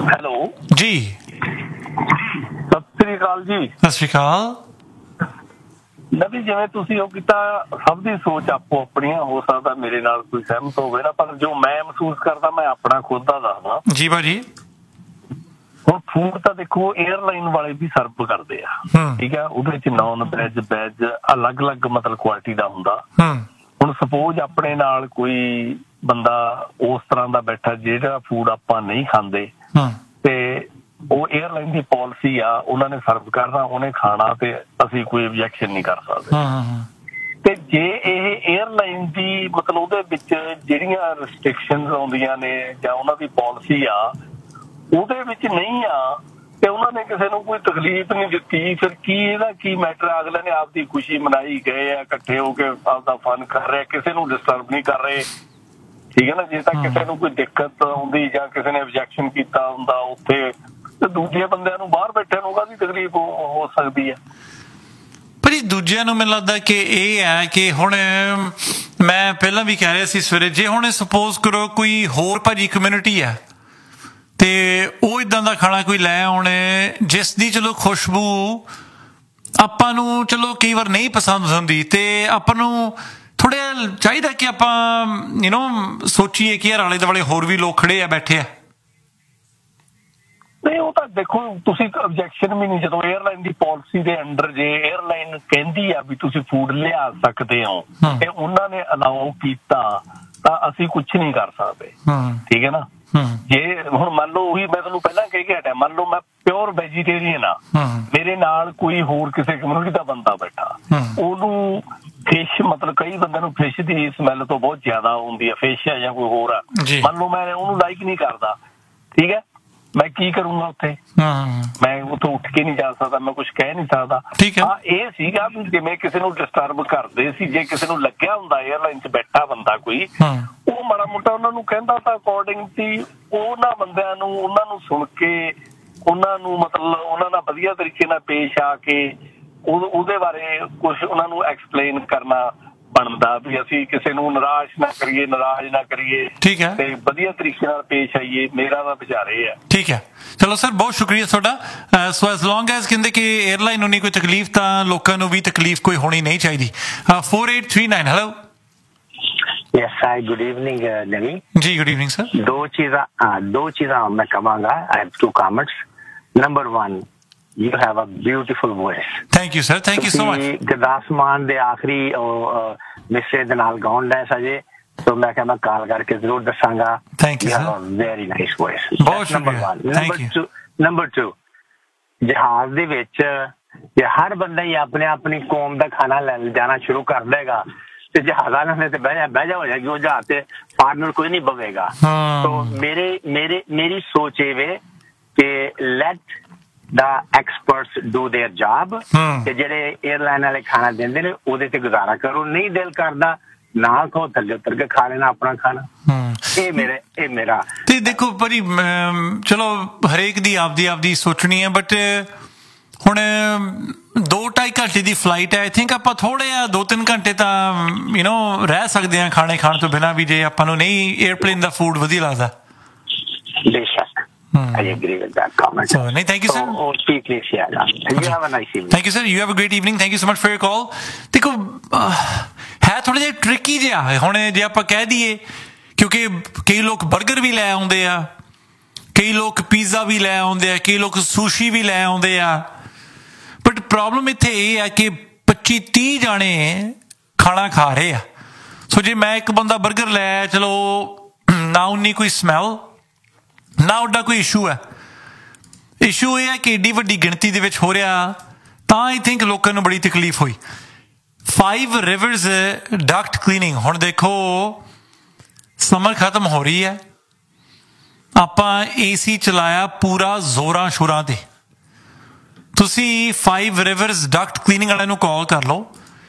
Hello ਜੀ, ਸਤਿ ਸ੍ਰੀ ਅਕਾਲ ਜੀ। ਸਤਿ ਸ਼੍ਰੀ ਅਕਾਲ। ਨਵੀਂ ਜਿਵੇਂ ਤੁਸੀਂ ਉਹ ਕੀਤਾ, ਸਭ ਦੀ ਸੋਚ ਆਪੋ ਆਪਣੀਆਂ, ਹੋ ਸਕਦਾ ਮੇਰੇ ਨਾਲ ਕੋਈ ਸਹਿਮਤ ਹੋਵੇ ਨਾ, ਪਰ ਜੋ ਮੈਂ ਮਹਿਸੂਸ ਕਰਦਾ ਮੈਂ ਆਪਣਾ ਖੁਦ ਦਾ ਦੱਸਦਾ ਜੀ ਭਾਜੀ। ਹੁਣ ਫੂਡ ਤਾਂ ਦੇਖੋ 에ਅਰਲਾਈਨ ਵਾਲੇ ਵੀ ਸਰਵ ਕਰਦੇ ਆ, ਠੀਕ ਹੈ, ਉਹਦੇ ਵਿੱਚ ਨੌਨ ਵੈਜ ਵੈਜ ਅਲੱਗ-ਅਲੱਗ ਮਤਲਬ ਕੁਆਲਿਟੀ ਦਾ ਹੁੰਦਾ। ਹੁਣ ਸਪੋਜ਼ ਆਪਣੇ ਨਾਲ ਕੋਈ ਬੰਦਾ ਉਸ ਤਰ੍ਹਾਂ ਦਾ ਬੈਠਾ ਜਿਹੜਾ ਫੂਡ ਆਪਾਂ ਨਹੀਂ ਖਾਂਦੇ, ਤੇ ਉਹ 에ਅਰਲਾਈਨ ਦੀ ਪਾਲਿਸੀ ਆ, ਉਹਨਾਂ ਨੇ ਸਰਵ ਕਰਨਾ, ਉਹਨੇ ਖਾਣਾ, ਤੇ ਅਸੀਂ ਕੋਈ ਓਬਜੈਕਸ਼ਨ ਨਹੀਂ ਕਰ ਸਕਦੇ। ਤੇ ਜੇ ਇਹ 에ਅਰਲਾਈਨ ਦੀ ਮਤਲਬ ਉਹਦੇ ਵਿੱਚ ਜਿਹੜੀਆਂ ਰਿਸਟ੍ਰਿਕਸ਼ਨਸ ਆਉਂਦੀਆਂ ਨੇ ਜਾਂ ਉਹਨਾਂ ਦੀ ਪਾਲਿਸੀ ਆ ਉਹਦੇ ਵਿੱਚ ਨਹੀਂ ਆ, ਤੇ ਉਹਨਾਂ ਨੇ ਕਿਸੇ ਨੂੰ ਕੋਈ ਤਕਲੀਫ ਨਹੀਂ ਦਿੱਤੀ, ਫਿਰ ਕੀ ਇਹਦਾ ਕੀ ਮੈਟਰ? ਅਗਲੇ ਨੇ ਆਪਦੀ ਖੁਸ਼ੀ ਮਨਾਈ ਗਏ ਆ, ਇਕੱਠੇ ਹੋ ਕੇ ਆਪਦਾ ਫਨ ਕਰ ਰਹੇ, ਕਿਸੇ ਨੂੰ ਡਿਸਟਰਬ ਨਹੀਂ ਕਰ ਰਹੇ, ਠੀਕ ਹੈ ਨਾ। ਜੇ ਤਾਂ ਕਿਸੇ ਨੂੰ ਕੋਈ ਦਿੱਕਤ ਆਉਂਦੀ ਜਾਂ ਕਿਸੇ ਨੇ ਓਬਜੈਕਸ਼ਨ ਕੀਤਾ ਹੁੰਦਾ ਉੱਥੇ, ਤੇ ਦੂਜੇ ਬੰਦਿਆਂ ਨੂੰ ਬਾਹਰ ਬੈਠਿਆਂ ਨੂੰ ਕਾਹਦੀ ਤਕਲੀਫ ਹੋ ਸਕਦੀ ਹੈ? ਪਰ ਦੂਜਿਆਂ ਨੂੰ ਮੈਨੂੰ ਲੱਗਦਾ ਕਿ ਇਹ ਹੈ ਕਿ ਹੁਣ ਮੈਂ ਪਹਿਲਾਂ ਵੀ ਕਹਿ ਰਿਹਾ ਸੀ ਸਵੇਰੇ, ਜੇ ਹੁਣ ਸਪੋਜ਼ ਕਰੋ ਕੋਈ ਹੋਰ ਭਾਜੀ ਕਮਿਊਨਿਟੀ ਹੈ ਤੇ ਉਹ ਇੱਦਾਂ ਦਾ ਖਾਣਾ ਕੋਈ ਲੈ ਆਉਣੇ ਜਿਸ ਦੀ ਚਲੋ ਖੁਸ਼ਬੂ ਆਪਾਂ ਨੂੰ ਚਲੋ ਕਈ ਵਾਰ ਨਹੀਂ ਪਸੰਦ ਹੁੰਦੀ, ਤੇ ਆਪਾਂ ਨੂੰ ਥੋੜ੍ਹਾ ਚਾਹੀਦਾ ਕਿ ਆਪਾਂ ਸੋਚੀਏ ਕਿ ਯਾਰ ਆਲੇ ਦੁਆਲੇ ਹੋਰ ਵੀ ਲੋਕ ਖੜੇ ਆ, ਬੈਠੇ ਆ। ਨਹੀਂ, ਉਹ ਤਾਂ ਦੇਖੋ ਤੁਸੀਂ ਓਬਜੈਕਸ਼ਨ ਵੀ ਨਹੀਂ, ਜਦੋਂ 에ਅਰਲਾਈਨ ਦੀ ਪਾਲਿਸੀ ਦੇ ਅੰਡਰ ਜੇ 에ਅਰਲਾਈਨ ਕਹਿੰਦੀ ਆ ਵੀ ਤੁਸੀਂ ਫੂਡ ਲਿਆ ਸਕਦੇ ਹੋ ਤੇ ਉਹਨਾਂ ਨੇ ਅਲਾਓ ਕੀਤਾ ਤਾਂ ਅਸੀਂ ਕੁਛ ਨਹੀਂ ਕਰ ਸਕਦੇ, ਠੀਕ ਹੈ ਨਾ। ਜੇ ਹੁਣ ਮੰਨ ਲਓ, ਉਹੀ ਮੈਂ ਤੁਹਾਨੂੰ ਪਹਿਲਾਂ ਕਹਿ ਕੇ ਹਟਿਆ, ਮੰਨ ਲਓ ਮੈਂ ਪਿਓਰ ਵੈਜੀਟੇਰੀਅਨ ਆ, ਮੇਰੇ ਨਾਲ ਕੋਈ ਹੋਰ ਕਿਸੇ ਕਮਿਊਨਿਟੀ ਦਾ ਬੰਦਾ ਬੈਠਾ, ਉਹਨੂੰ ਫਿਸ਼ ਮਤਲਬ ਕਈ ਬੰਦਿਆਂ ਨੂੰ ਫਿਸ਼ ਦੀ ਸਮੈਲ ਤੋਂ ਬਹੁਤ ਜ਼ਿਆਦਾ ਆਉਂਦੀ ਆ, ਫਿਸ਼ ਆ ਜਾਂ ਕੋਈ ਹੋਰ ਆ, ਮੰਨ ਲਓ ਮੈਂ ਉਹਨੂੰ ਲਾਈਕ ਨਹੀਂ ਕਰਦਾ, ਠੀਕ ਹੈ, ਮੈਂ ਕੀ ਕਰੂੰਗਾ ਉੱਥੇ? ਮੈਂ ਉੱਥੋਂ ਉੱਠ ਕੇ ਨਹੀਂ ਜਾ ਸਕਦਾ, ਮੈਂ ਕੁਛ ਕਹਿ ਨਹੀਂ ਸਕਦਾ। ਹਾਂ, ਇਹ ਸੀਗਾ ਵੀ ਜਿਵੇਂ ਕਿਸੇ ਨੂੰ ਡਿਸਟਰਬ ਕਰਦੇ ਸੀ, ਜੇ ਕਿਸੇ ਨੂੰ ਲੱਗਿਆ ਹੁੰਦਾ 에ਅਰਲਾਈਨ 'ਚ ਬੈਠਾ ਬੰਦਾ ਕੋਈ, ਉਹ ਮਾੜਾ ਮੋਟਾ ਉਹਨਾਂ ਨੂੰ ਕਹਿੰਦਾ ਤਾਂ ਅਕੋਰਡਿੰਗ ਸੀ, ਉਹਨਾਂ ਬੰਦਿਆਂ ਨੂੰ ਉਹਨਾਂ ਨੂੰ ਸੁਣ ਕੇ ਉਹਨਾਂ ਨੂੰ ਮਤਲਬ ਉਹਨਾਂ ਨਾਲ ਵਧੀਆ ਤਰੀਕੇ ਨਾਲ ਪੇਸ਼ ਆ ਕੇ ਉਹਦੇ ਬਾਰੇ ਕੁਛ ਉਹਨਾਂ ਨੂੰ ਐਕਸਪਲੇਨ ਕਰਨਾ ਬਣਦਾ ਵੀ ਅਸੀਂ ਕਿਸੇ ਨੂੰ ਨਿਰਾਸ਼ ਨਾ ਕਰੀਏ, ਨਾਰਾਜ਼ ਨਾ ਕਰੀਏ, ਠੀਕ ਹੈ, ਤੇ ਵਧੀਆ ਤਰੀਕੇ ਨਾਲ ਪੇਸ਼ ਆਈਏ। ਮੇਰਾ ਤਾਂ ਵਿਚਾਰੇ ਆ। ਠੀਕ ਹੈ, ਚਲੋ ਸਰ, ਬਹੁਤ ਸ਼ੁਕਰੀਆ ਤੁਹਾਡਾ। ਸੋ ਐਜ਼ ਲੌਂਗ ਐਜ਼ ਕਹਿੰਦੇ ਕਿ 에ਅਰਲਾਈਨ ਨੂੰ ਨਹੀਂ ਕੋਈ ਤਕਲੀਫ, ਤਾਂ ਲੋਕਾਂ ਨੂੰ ਵੀ ਤਕਲੀਫ ਕੋਈ ਹੋਣੀ ਨਹੀਂ ਚਾਹੀਦੀ। 4839 hello. Yes, hi, good evening, Naveen. जी, good evening, sir. दो चीज़ां मैं कमांगा. I have two comments. Number one, you have a beautiful voice. Thank you, sir. Thank you so much. Gurdas Maan ਦੇ ਆਖਰੀ ਮਿਸਰੇ ਦੇ ਨਾਲ ਗਾਉਣ ਦਾ ਸਜੇ, तो मैं क्या मैं कॉल करके जरूर दसांगा. Thank you, sir. Very nice voice. बहुत शुक्रिया. Thank you. Number two, ਜਹਾਜ਼ ਦੇ ਵਿੱਚ ਜੇ ਹਰ ਬੰਦਾ ਹੀ ਆਪਣੀ ਕੌਮ ਦਾ ਖਾਣਾ ਲੈ ਜਾਣਾ ਸ਼ੁਰੂ ਕਰ ਦੇਗਾ ਤੇ ਜਹਾਜ਼ ਵਾਲਿਆਂ ਨੇ ਤੇ ਬਹਿ ਜਾ ਹੋ ਜਾਏਗੀ, ਉਹ ਜਹਾਜ਼ ਤੇ ਫਾਰਨਰ ਕੋਈ ਨਹੀਂ ਬਵੇਗਾ। तो मेरी सोच ये वे कि let the experts do their job, ਤੇ ਜਿਹੜੇ 에ਅਰਲਾਈਨ ਵਾਲੇ ਖਾਣਾ ਦਿੰਦੇ ਨੇ ਉਹਦੇ ਤੇ ਗੁਜ਼ਾਰਾ ਕਰੋ, ਨਹੀਂ ਦਿਲ ਕਰਦਾ ਨਾ ਖਾਓ, ਥੱਲੇ ਉਤਰ ਕੇ ਖਾ ਲੈਣਾ ਆਪਣਾ ਖਾਣਾ। ਇਹ ਮੇਰਾ ਤੇ ਦੇਖੋ ਭਾਜੀ, ਚਲੋ ਹਰੇਕ ਦੀ ਆਪਦੀ ਸੋਚਣੀ ਹੈ, ਬਟ ਹੁਣ 2-2.5 ਘੰਟੇ ਦੀ ਫਲਾਈਟ ਹੈ, ਆਈ ਥਿੰਕ ਆਪਾਂ ਥੋੜੇ ਆ 2-3 ਘੰਟੇ ਤਾਂ ਰਹਿ ਸਕਦੇ ਹਾਂ ਖਾਣੇ ਖਾਣ ਤੋਂ ਬਿਨਾਂ ਵੀ, ਜੇ ਆਪਾਂ ਨੂੰ ਨਹੀਂ 에ਅਰਪਲੇਨ ਦਾ ਫੂਡ ਵਧੀਆ ਲੱਗਦਾ। ਬੇਸ਼ੱਕ, I agree with that comment. So, thank you, sir. Speak please, yeah. You have a nice evening. Thank you, sir. You have a great evening. Thank you so much for your call. ਦੇਖੋ ਹੈ ਥੋੜਾ ਜਿਹਾ tricky ਜਿਹਾ ਹੁਣ, ਜੇ ਆਪਾਂ ਕਹਿ ਦਈਏ, ਕਿਉਂਕਿ ਕਈ ਲੋਕ 버ਗਰ ਵੀ ਲੈ ਆਉਂਦੇ ਆ, ਕਈ ਲੋਕ ਪੀਜ਼ਾ ਵੀ ਲੈ ਆਉਂਦੇ ਆ, ਕਈ ਲੋਕ ਸੁਸ਼ੀ ਵੀ ਲੈ ਆਉਂਦੇ ਆ, ਬਟ ਪ੍ਰੋਬਲਮ ਇੱਥੇ ਇਹ ਆ ਕਿ 25-30 ਜਾਣੇ ਖਾਣਾ ਖਾ ਰਹੇ ਆ। ਸੋ ਜੇ ਮੈਂ ਇੱਕ ਬੰਦਾ 버ਗਰ ਲੈ ਆਇਆ, ਚਲੋ ਨਾ ਉਨੀ ਕੋਈ ਸਮੈਲ, ਨਾ ਉੱਡਾ ਕੋਈ ਇਸ਼ੂ ਹੈ। ਇਸ਼ੂ ਇਹ ਹੈ ਕਿ ਏਡੀ ਵੱਡੀ ਗਿਣਤੀ ਦੇ ਵਿੱਚ ਹੋ ਰਿਹਾ, ਤਾਂ ਆਈ ਥਿੰਕ ਲੋਕਾਂ ਨੂੰ ਬੜੀ ਤਕਲੀਫ ਹੋਈ। 5 ਰਿਵਰਸ ਡਕਟ ਕਲੀਨਿੰਗ, ਹੁਣ ਦੇਖੋ ਸਮਰ ਖਤਮ ਹੋ ਰਹੀ ਹੈ, ਆਪਾਂ AC ਚਲਾਇਆ ਪੂਰਾ ਜ਼ੋਰਾਂ ਸ਼ੋਰਾਂ ਤੇ, ਤੁਸੀਂ 5 ਰਿਵਰਸ ਡਕਟ ਕਲੀਨਿੰਗ ਵਾਲਿਆਂ ਨੂੰ ਕਾਲ ਕਰ ਲਓ।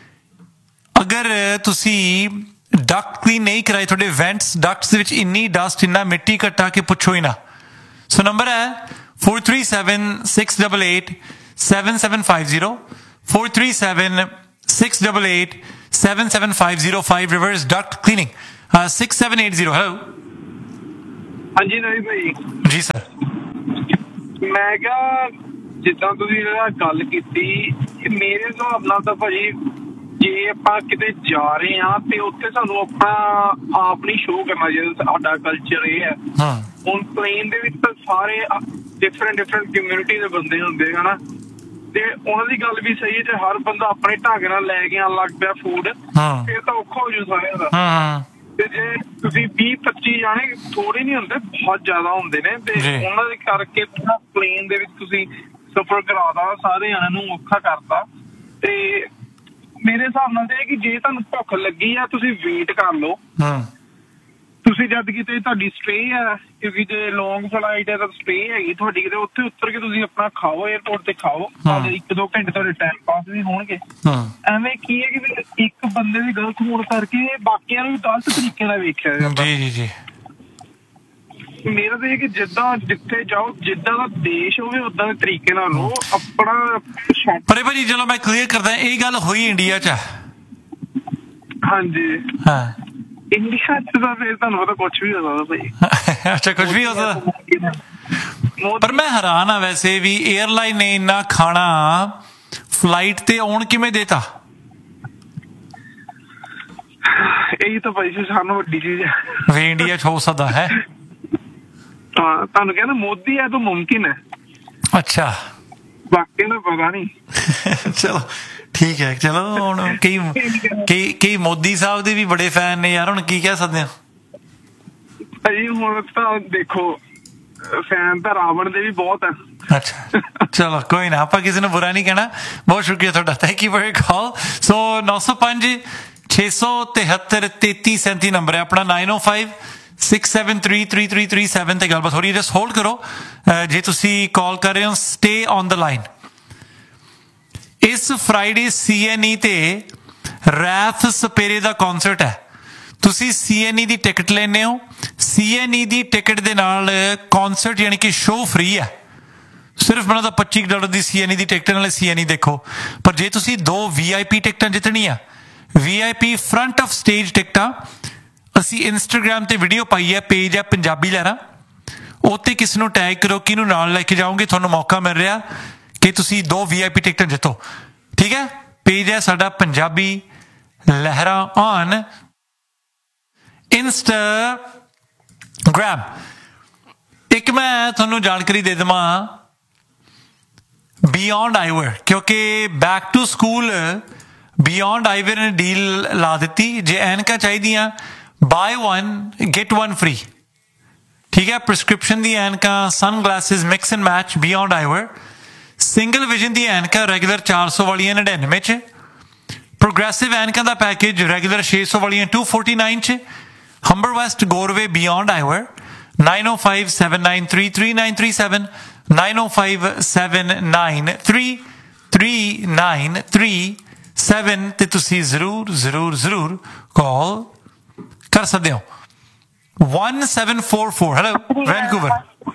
ਅਗਰ ਤੁਸੀਂ ਡਕਟ ਕਲੀਨ ਨਹੀਂ ਕਰਾਏ, ਤੁਹਾਡੇ ਵੈਂਟਸ ਡਕਟਸ ਦੇ ਵਿੱਚ ਇੰਨੀ ਡਸਟ, ਇੰਨਾ ਮਿੱਟੀ ਘੱਟਾ ਕਿ ਪੁੱਛੋ ਹੀ ਨਾ। ਸੋ ਨੰਬਰ ਹੈ 437-688-7750, 437-688-7750, 5 rivers duct cleaning. 6780 हेलो। हाँ जी नवीन भाई। जी सर। ਮੈਂ ਕਿਹਾ ਜਿੱਦਾਂ ਤੁਸੀਂ ਇਹਦਾ ਗੱਲ ਕੀਤੀ, ਮੇਰੇ ਹਿਸਾਬ ਨਾਲ ਤਾਂ ਭਾਜੀ ਜੇ ਆਪਾਂ ਕਿਤੇ ਜਾ ਰਹੇ ਹਾਂ ਤੇ ਉੱਥੇ ਸਾਨੂੰ ਆਪਣਾ ਆਪ ਨਹੀਂ ਸ਼ੋਅ ਕਰਨਾ ਚਾਹੀਦਾ। ਸਾਡਾ ਕਲਚਰ ਇਹ ਹੈ, ਹੁਣ ਪਲੇਨ ਦੇ ਵਿੱਚ ਤਾਂ ਸਾਰੇ ਡਿਫਰੈਂਟ ਕਮਿਊਨਿਟੀ ਦੇ ਬੰਦੇ ਹੁੰਦੇ ਹਨਾ, ਤੇ ਉਹਨਾਂ ਦੀ ਗੱਲ ਵੀ ਸਹੀ ਹੈ। ਜੇ ਹਰ ਬੰਦਾ ਆਪਣੇ ਢੰਗ ਨਾਲ ਲੈ ਕੇ ਆਉਣ ਲੱਗ ਪਿਆ ਫੂਡ, ਫਿਰ ਤਾਂ ਔਖਾ ਹੋ ਜੂ ਸਾਰਿਆਂ ਦਾ। ਤੇ ਜੇ ਤੁਸੀਂ 20-25 ਜਾਣੇ ਥੋੜੇ ਨੀ ਹੁੰਦੇ, ਬਹੁਤ ਜ਼ਿਆਦਾ ਹੁੰਦੇ ਨੇ, ਤੇ ਉਹਨਾਂ ਦੇ ਕਰਕੇ ਪਲੇਨ ਦੇ ਵਿੱਚ ਤੁਸੀਂ ਸਫ਼ਰ ਕਰਾਤਾ, ਸਾਰੇ ਜਣਿਆਂ ਨੂੰ ਔਖਾ ਕਰਤਾ। ਤੇ ਮੇਰੇ ਹਿਸਾਬ ਨਾਲ ਤੇ ਕਿ ਜੇ ਤੁਹਾਨੂੰ ਭੁੱਖ ਲੱਗੀ ਆ ਤੁਸੀਂ ਵੇਟ ਕਰ ਲਓ। ਤੁਸੀਂ ਜਦ ਕਿਤੇ ਤੁਹਾਡੀ ਸਟੇ ਆ, ਕਿਉਂਕਿ ਜੇ ਲੌਂਗ ਫਲਾਈਟ ਹੈ ਤਾਂ ਸਟੇ ਹੈਗੀ ਤੁਹਾਡੀ ਕਿਤੇ, ਉੱਥੇ ਉਤਰ ਕੇ ਤੁਸੀਂ ਆਪਣਾ ਖਾਓ, ਏਅਰਪੋਰਟ ਤੇ ਖਾਓ, 1-2 ਘੰਟੇ ਤੁਹਾਡੇ ਟਾਈਮ ਪਾਸ ਵੀ ਹੋਣਗੇ। ਐਵੇਂ ਕੀ ਹੈ ਕਿ ਇੱਕ ਬੰਦੇ ਦੀ ਗਲਤ ਹੋਣ ਕਰਕੇ ਬਾਕੀਆਂ ਨੂੰ ਵੀ ਗਲਤ ਤਰੀਕੇ ਨਾਲ ਵੇਖਿਆ ਜਾਂਦਾ। ਜੀ ਮੇਰਾ ਤਾਂ ਇਹ ਕਿ ਜਿੱਦਾਂ ਜਿੱਥੇ ਜਾਓ, ਜਿੱਦਾਂ ਦਾ ਦੇਸ਼ ਹੋਵੇ ਉਦਾਂ ਦੇ ਤਰੀਕੇ ਨਾਲ ਲਓ ਆਪਣਾ। ਪਰ ਭਾਜੀ ਚਲੋ ਮੈਂ ਕਲੀਅਰ ਕਰਦਾ, ਇਹ ਗੱਲ ਹੋਈ ਇੰਡੀਆ 'ਚ? ਹਾਂਜੀ ਇੰਡੀਆ 'ਚ ਤਾਂ ਫਿਰ ਤੁਹਾਨੂੰ ਪਤਾ ਕੁਛ ਵੀ ਹੋ ਸਕਦਾ ਭਾਈ। ਅੱਛਾ, ਕੁਛ ਵੀ ਹੋ ਸਕਦਾ। ਪਰ ਮੈਂ ਹੈਰਾਨ ਆ ਵੈਸੇ ਵੀ ਏਅਰਲਾਈਨ ਨੇ ਇੰਨਾ ਖਾਣਾ ਫਲਾਈਟ ਤੇ ਆਉਣ ਕਿਵੇਂ ਦੇਤਾ? ਇਹੀ ਤਾਂ ਭਾਈ ਸਾਨੂੰ ਵੱਡੀ ਚੀਜ਼ ਹੈ ਵੀ ਇੰਡੀਆ 'ਚ ਹੋ ਸਕਦਾ ਹੈ। ਤੁਹਾਨੂੰ ਕਹਿੰਦਾ ਮੋਦੀ ਹੈ ਤਾਂ ਮੁਮਕਿਨ ਹੈ। ਅੱਛਾ, ਬਾਕੀ ਦਾ ਪਤਾ ਨਹੀਂ। ਚਲੋ ਠੀਕ ਹੈ। ਚਲੋ ਹੁਣ ਕਈ ਮੋਦੀ ਸਾਹਿਬ ਦੇ ਵੀ ਬੜੇ ਫੈਨ ਨੇ ਯਾਰ, ਹੁਣ ਕੀ ਕਹਿ ਸਕਦੇ ਆ ਭਾਜੀ। ਹੁਣ ਤਾਂ ਦੇਖੋ ਫੈਨ ਤਾਂ ਰਾਵਣ ਦੇ ਵੀ ਬਹੁਤ ਹੈ। ਅੱਛਾ ਚਲੋ ਕੋਈ ਨਾ, ਆਪਾਂ ਕਿਸੇ ਨੂੰ ਬੁਰਾ ਨਹੀਂ ਕਹਿਣਾ। ਬਹੁਤ ਸ਼ੁਕਰੀਆ ਤੁਹਾਡਾ, thank you for your call. So 905 673 3337 number ਹੈ ਆਪਣਾ, 9056733337 ਤੇ ਗੱਲਬਾਤ ਹੋ ਰਹੀ ਹੈ। ਜਸਟ ਹੋਲਡ ਕਰੋ ਜੇ ਤੁਸੀਂ ਕਾਲ ਕਰ ਰਹੇ ਹੋ, ਸਟੇ ਔਨ ਦ ਲਾਈਨ। ਇਸ ਫਰਾਈਡੇ CNE ਤੇ ਰੈਥ ਸਪੇਰੇ ਦਾ ਕਨਸਰਟ ਹੈ। ਤੁਸੀਂ CNE ਦੀ ਟਿਕਟ ਲੈਂਦੇ ਹੋ, CNE ਦੀ ਟਿਕਟ ਦੇ ਨਾਲ ਕਨਸਰਟ ਯਾਨੀ ਕਿ ਸ਼ੋਅ ਫ੍ਰੀ ਹੈ। ਸਿਰਫ ਬਣਦਾ $25 ਦੀ CNE ਦੀ ਟਿਕਟ ਨਾਲ CNE ਦੇਖੋ। ਪਰ ਜੇ ਤੁਸੀਂ 2 VIP ਟਿਕਟਾਂ ਜਿੱਤਣੀਆਂ, VIP ਫਰੰਟ ਆਫ ਸਟੇਜ ਟਿਕਟਾਂ, ਅਸੀਂ ਇੰਸਟਾਗ੍ਰਾਮ ਤੇ ਵੀਡੀਓ ਪਾਈ ਹੈ, ਪੇਜ ਹੈ ਪੰਜਾਬੀ ਲਹਿਰਾਂ, ਉੱਤੇ ਕਿਸ ਨੂੰ ਟੈਗ ਕਰੋ, ਕਿਹਨੂੰ ਨਾਲ ਲੈ ਕੇ ਜਾਓਗੇ, ਤੁਹਾਨੂੰ ਮੌਕਾ ਮਿਲ ਰਿਹਾ ਕਿ ਤੁਸੀਂ 2 VIP ਟਿਕਟਾਂ ਜਿੱਤੋ। ਠੀਕ ਹੈ, ਪੇਜ ਹੈ ਸਾਡਾ ਪੰਜਾਬੀ ਲਹਿਰਾਂ ਔਨ ਇੰਸਟਾਗ੍ਰਾਮ। ਇੱਕ ਮੈਂ ਤੁਹਾਨੂੰ ਜਾਣਕਾਰੀ ਦੇ ਦੇਵਾਂ ਬਿਯੋਂਡ ਆਈਵੇਅਰ, ਕਿਉਂਕਿ ਬੈਕ ਟੂ ਸਕੂਲ ਬਿਯੋਂਡ ਆਈਵੇਅਰ ਨੇ ਡੀਲ ਲਾ ਦਿੱਤੀ। ਜੇ ਐਨਕਾਂ ਚਾਹੀਦੀਆਂ, ਬਾਏ 1 get 1 free। ਠੀਕ ਹੈ, ਪ੍ਰਿਸਕ੍ਰਿਪਸ਼ਨ ਦੀ ਐਨਕਾਂ, ਸਨ glasses mix and match, beyond ਆਈਵੇਅਰ। Single vision ਦੀ ਐਨਕਾਂ ਰੈਗੂਲਰ 400 ਵਾਲੀਆਂ 99 'ਚ, ਪ੍ਰੋਗਰੈਸਿਵ ਐਨਕਾਂ ਦਾ ਪੈਕੇਜ ਰੈਗੂਲਰ 600 ਵਾਲੀਆਂ 249 'ਚ। ਹੰਬਰ ਵੈਸਟ ਗੋਰਵੇ ਬਿਯੋਂਡ ਆਈਵੇਅਰ, 9057933937, 9057933937 ਤੇ ਤੁਸੀਂ ਜ਼ਰੂਰ ਕਾਲ ਕਰ ਸਕਦੇ ਹੋ। 1744 hello Vancouver.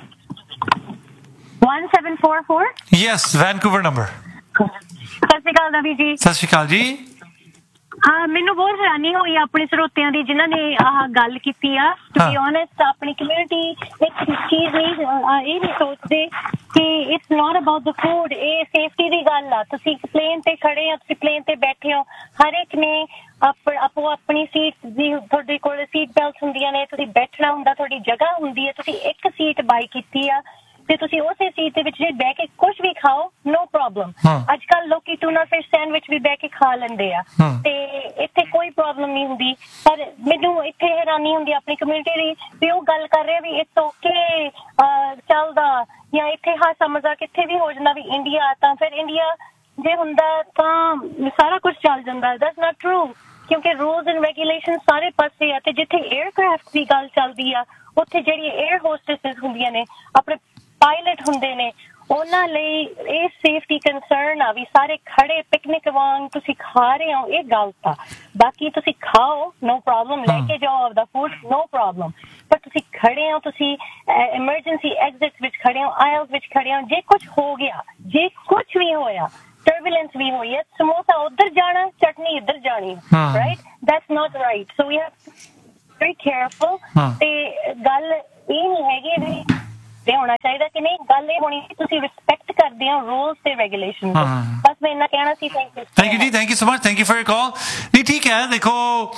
1744 yes, Vancouver number. ਸਤਿ ਸ਼੍ਰੀ ਅਕਾਲ ਨਵੀ ਜੀ। ਸਤਿ ਸ਼੍ਰੀ ਅਕਾਲ ਜੀ। ਹਾਂ, ਮੈਨੂੰ ਬਹੁਤ ਹੈਰਾਨੀ ਹੋਈ ਆਪਣੇ ਸਰੋਤਿਆਂ ਦੀ ਜਿਨ੍ਹਾਂ ਨੇ ਆਹ ਗੱਲ ਕੀਤੀ ਆ। ਟੂ ਬੀ ਓਨੈਸਟ, ਆਪਣੀ ਕਮਿਊਨਿਟੀ ਇੱਕ ਚੀਜ਼ ਨਹੀਂ, ਇਹ ਨਹੀਂ ਸੋਚਦੇ ਕਿ ਇਟਸ ਨॉट ਅਬਾਊਟ ਦ ਫੂਡ। ਇਹ ਸੇਫਟੀ ਦੀ ਗੱਲ ਆ। ਤੁਸੀਂ ਪਲੇਨ ਤੇ ਖੜੇ ਹੋ, ਤੁਸੀਂ ਪਲੇਨ ਤੇ ਬੈਠੇ ਹੋ, ਹਰ ਇੱਕ ਨੇ ਆਪੋ ਆਪਣੀ ਸੀਟ ਦੀ, ਤੁਹਾਡੇ ਕੋਲ ਸੀਟ ਬੈਲਟ ਹੁੰਦੀਆਂ ਨੇ, ਤੁਸੀਂ ਬੈਠਣਾ ਹੁੰਦਾ, ਤੁਹਾਡੀ ਜਗ੍ਹਾ ਹੁੰਦੀ ਹੈ, ਤੁਸੀਂ ਇੱਕ ਸੀਟ ਬਾਈ ਕੀਤੀ ਆ ਤੇ ਤੁਸੀਂ ਉਸੇ ਸੀਟ ਦੇ ਵਿੱਚ ਜੇ ਬਹਿ ਕੇ ਕੁਛ ਵੀ ਖਾਓ, ਨੋ ਪ੍ਰੋਬਲਮ। ਅੱਜ ਕੱਲ ਲੋਕੀ ਟੂਨਾ ਫਿਸ਼ ਸੈਂਡਵਿਚ ਵੀ ਬਹਿ ਕੇ ਖਾ ਲੈਂਦੇ ਆ ਤੇ ਇੱਥੇ ਕੋਈ ਪ੍ਰੋਬਲਮ ਨਹੀਂ ਹੁੰਦੀ। ਪਰ ਮੈਨੂੰ ਇੱਥੇ ਹੈਰਾਨੀ ਹੁੰਦੀ ਆਪਣੀ ਕਮਿਊਨਿਟੀ ਦੀ ਵੀ ਉਹ ਗੱਲ ਕਰ ਰਹੇ ਵੀ ਇਟਸ ਓਕੇ ਚੱਲਦਾ, ਜਾਂ ਇੱਥੇ ਹਾਸਾ ਮਜ਼ਾਕ ਕਿੱਥੇ ਵੀ ਹੋ ਜਾਂਦਾ ਵੀ ਇੰਡੀਆ ਤਾਂ ਫਿਰ ਇੰਡੀਆ ਜੇ ਹੁੰਦਾ ਤਾਂ ਸਾਰਾ ਕੁਛ ਚੱਲ ਜਾਂਦਾ। ਦੈਟਸ ਨਾਟ ਟਰੂ, ਕਿਉਂਕਿ ਰੂਲਸ ਐਂਡ ਰੈਗੂਲੇਸ਼ਨ ਸਾਰੇ ਪਾਸੇ ਆ। ਤੇ ਜਿੱਥੇ ਏਅਰਕ੍ਰਾਫਟ ਦੀ ਗੱਲ ਚੱਲਦੀ ਆ, ਉੱਥੇ ਜਿਹੜੀ ਏਅਰ ਹੋਸਟੈਸਸ ਹੁੰਦੀਆਂ ਨੇ, ਆਪਣੇ ਪਾਇਲਟ ਹੁੰਦੇ ਨੇ, ਉਹਨਾਂ ਲਈ ਇਹ ਸੇਫਟੀ ਕੰਸਰਨ ਆ ਵੀ ਸਾਰੇ ਖੜੇ ਪਿਕਨਿਕ ਵਾਂਗ ਤੁਸੀਂ ਖਾ ਰਹੇ ਹੋ, ਇਹ ਗਲਤ ਆ। ਬਾਕੀ ਤੁਸੀਂ ਖਾਓ, ਨੋ ਪ੍ਰੋਬਲਮ, ਲੈ ਕੇ ਜਾਓ ਆਪਦਾ ਫੂਡ, ਨੋ ਪ੍ਰੋਬਲਮ। ਪਰ ਤੁਸੀਂ ਖੜੇ ਹੋ, ਤੁਸੀਂ ਐਮਰਜੈਂਸੀ ਐਗਜ਼ਿਟ ਵਿੱਚ ਖੜੇ ਹੋ, ਆਇਲਸ ਵਿੱਚ ਖੜੇ ਹੋ, ਜੇ ਕੁਛ ਹੋ ਗਿਆ, ਜੇ ਕੁਛ ਵੀ ਹੋਇਆ, ਟਰਬੂਲੈਂਸ ਵੀ ਹੋਈ ਹੈ, ਸਮੋਸਾ ਉੱਧਰ ਜਾਣਾ, ਚਟਨੀ ਇੱਧਰ ਜਾਣੀ, right? That's ਨॉट right. So we have very careful. ਤੇ ਗੱਲ ਇਹ ਨਹੀਂ ਹੈਗੀ ਵੀ ਤੇ ਹੋਣਾ ਚਾਹੀਦਾ ਕਿ ਨਹੀਂ। ਗੱਲ ਇਹ ਹੋਣੀ ਤੁਸੀਂ ਰਿਸਪੈਕਟ ਕਰਦੇ ਹੋ ਰੂਲਸ ਤੇ ਰੈਗੂਲੇਸ਼ਨ। ਬਸ ਮੈਂ ਇੰਨਾ ਕਹਿਣਾ ਸੀ। ਥੈਂਕ ਯੂ ਜੀ, thank you so much, thank you for your call. ਨਹੀਂ ਠੀਕ ਹੈ, ਦੇਖੋ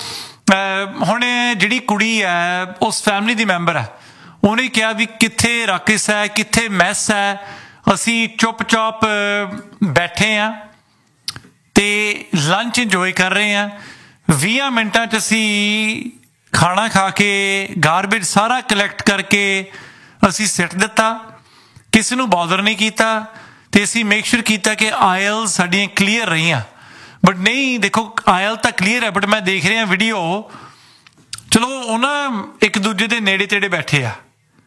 ਹੁਣ ਜਿਹੜੀ ਕੁੜੀ ਹੈ ਉਸ ਫੈਮਿਲੀ ਦੀ ਮੈਂਬਰ ਹੈ, ਉਹਨੇ ਕਿਹਾ ਵੀ ਕਿੱਥੇ ਰਾਕਸ ਹੈ, ਕਿੱਥੇ ਮੈਸ ਹੈ, ਅਸੀਂ ਚੁੱਪ ਚਾਪ ਬੈਠੇ ਹਾਂ ਤੇ ਲੰਚ ਇੰਜੋਏ ਕਰ ਰਹੇ ਹਾਂ। 20 ਮਿੰਟਾਂ 'ਚ ਅਸੀਂ ਖਾਣਾ ਖਾ ਕੇ ਗਾਰਬੇਜ ਸਾਰਾ ਕਲੈਕਟ ਕਰਕੇ ਅਸੀਂ ਸਿੱਟ ਦਿੱਤਾ, ਕਿਸੇ ਨੂੰ ਬੌਦਰ ਨਹੀਂ ਕੀਤਾ ਤੇ ਅਸੀਂ ਮੇਕ ਸ਼ੋਰ ਕੀਤਾ ਕਿ ਆਇਲ ਸਾਡੀਆਂ ਕਲੀਅਰ ਰਹੀਆਂ। ਬਟ ਨਹੀਂ, ਦੇਖੋ ਆਇਲ ਤਾਂ ਕਲੀਅਰ ਹੈ, ਬਟ ਮੈਂ ਦੇਖ ਰਿਹਾ ਵੀਡੀਓ, ਚਲੋ ਉਹ ਨਾ ਇੱਕ ਦੂਜੇ ਦੇ ਨੇੜੇ ਤੇੜੇ ਬੈਠੇ ਆ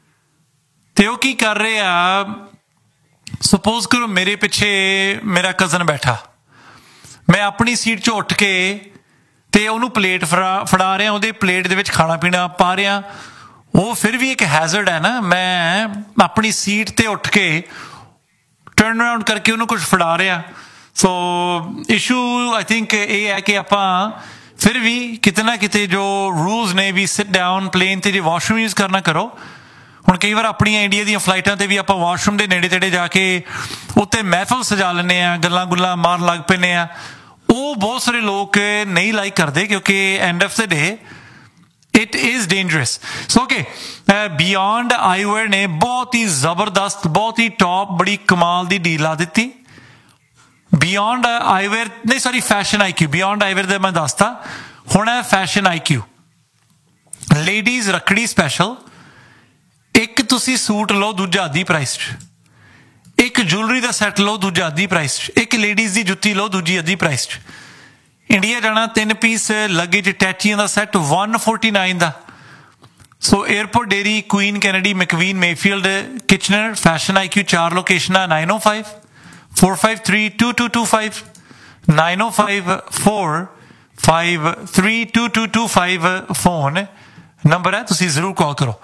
ਤੇ ਉਹ ਕੀ ਕਰ ਰਹੇ ਆ, ਸਪੋਜ਼ ਕਰੋ ਮੇਰੇ ਪਿੱਛੇ ਮੇਰਾ ਕਜ਼ਨ ਬੈਠਾ, ਮੈਂ ਆਪਣੀ ਸੀਟ 'ਚੋਂ ਉੱਠ ਕੇ ਤੇ ਉਹਨੂੰ ਪਲੇਟ ਫੜਾ ਰਿਹਾ, ਉਹਦੇ ਪਲੇਟ ਦੇ ਵਿੱਚ ਖਾਣਾ ਪੀਣਾ ਪਾ ਰਿਹਾ। ਉਹ ਫਿਰ ਵੀ ਇੱਕ ਹੈਜ਼ਰਡ ਹੈ ਨਾ, ਮੈਂ ਆਪਣੀ ਸੀਟ ਤੇ ਉੱਠ ਕੇ ਟਰਨ ਅਰਾਊਂਡ ਕਰਕੇ ਉਹਨੂੰ ਕੁਝ ਫੜਾ ਰਿਹਾ। ਸੋ ਇਸ਼ੂ ਆਈ ਥਿੰਕ ਇਹ ਹੈ ਕਿ ਆਪਾਂ ਫਿਰ ਵੀ ਕਿਤੇ ਨਾ ਕਿਤੇ ਜੋ ਰੂਲਸ ਨੇ ਵੀ ਸਿਟ ਡਾਊਨ ਪਲੇਨ ਤੇ ਜੇ ਵਾਸ਼ਰੂਮ ਯੂਜ਼ ਕਰਨਾ ਕਰੋ। ਹੁਣ ਕਈ ਵਾਰ ਆਪਣੀਆਂ ਇੰਡੀਆ ਦੀਆਂ ਫਲਾਈਟਾਂ ਤੇ ਵੀ ਆਪਾਂ ਵਾਸ਼ਰੂਮ ਦੇ ਨੇੜੇ ਤੇੜੇ ਜਾ ਕੇ ਉੱਤੇ ਮਹਿਫਲ ਸਜਾ ਲੈਂਦੇ ਹਾਂ, ਗੱਲਾਂ ਗੁੱਲਾਂ ਮਾਰਨ ਲੱਗ ਪੈਂਦੇ ਹਾਂ। ਉਹ ਬਹੁਤ ਸਾਰੇ ਲੋਕ ਨਹੀਂ ਲਾਈਕ ਕਰਦੇ ਕਿਉਂਕਿ end of the day it is dangerous. So okay, beyond ਆਈਵੇਅਰ ਨੇ ਬਹੁਤ ਹੀ ਜ਼ਬਰਦਸਤ, ਬਹੁਤ ਹੀ ਟੌਪ, ਬੜੀ ਕਮਾਲ ਦੀ ਡੀਲ ਲਾ ਦਿੱਤੀ। ਬਿਯੋਂਡ ਆਈਵੇਅਰ ਨਹੀਂ, ਸੌਰੀ ਫੈਸ਼ਨ IQ, ਬਿਯੋਂਡ ਆਈਵੇਅਰ ਦਾ ਮੈਂ ਦੱਸਤਾ। ਹੁਣ ਹੈ fashion IQ, ladies Rakhri special. ਇੱਕ ਤੁਸੀਂ ਸੂਟ ਲਓ, ਦੂਜਾ ਅੱਧੀ ਪ੍ਰਾਈਸ 'ਚ। ਇੱਕ ਜੁਐਲਰੀ ਦਾ ਸੈੱਟ ਲਓ, ਦੂਜਾ ਅੱਧੀ ਪ੍ਰਾਈਸ 'ਚ। ਇੱਕ ਲੇਡੀਜ਼ ਦੀ ਜੁੱਤੀ ਲਓ, ਦੂਜੀ ਅੱਧੀ ਪ੍ਰਾਈਸ 'ਚ। ਇੰਡੀਆ ਜਾਣਾ 3 ਪੀਸ ਲੱਗੇਜ ਟੈਚੀਆਂ ਦਾ ਸੈੱਟ 149 ਦਾ। ਸੋ airport dairy, Queen Kennedy, ਮੈਕਵੀਨ, Mayfield, Kitchener. Fashion IQ 4 ਲੋਕੇਸ਼ਨਾਂ, 905-453-2225, 905-453-2225 phone number ਹੈ, ਤੁਸੀਂ ਜ਼ਰੂਰ ਕਾਲ ਕਰੋ।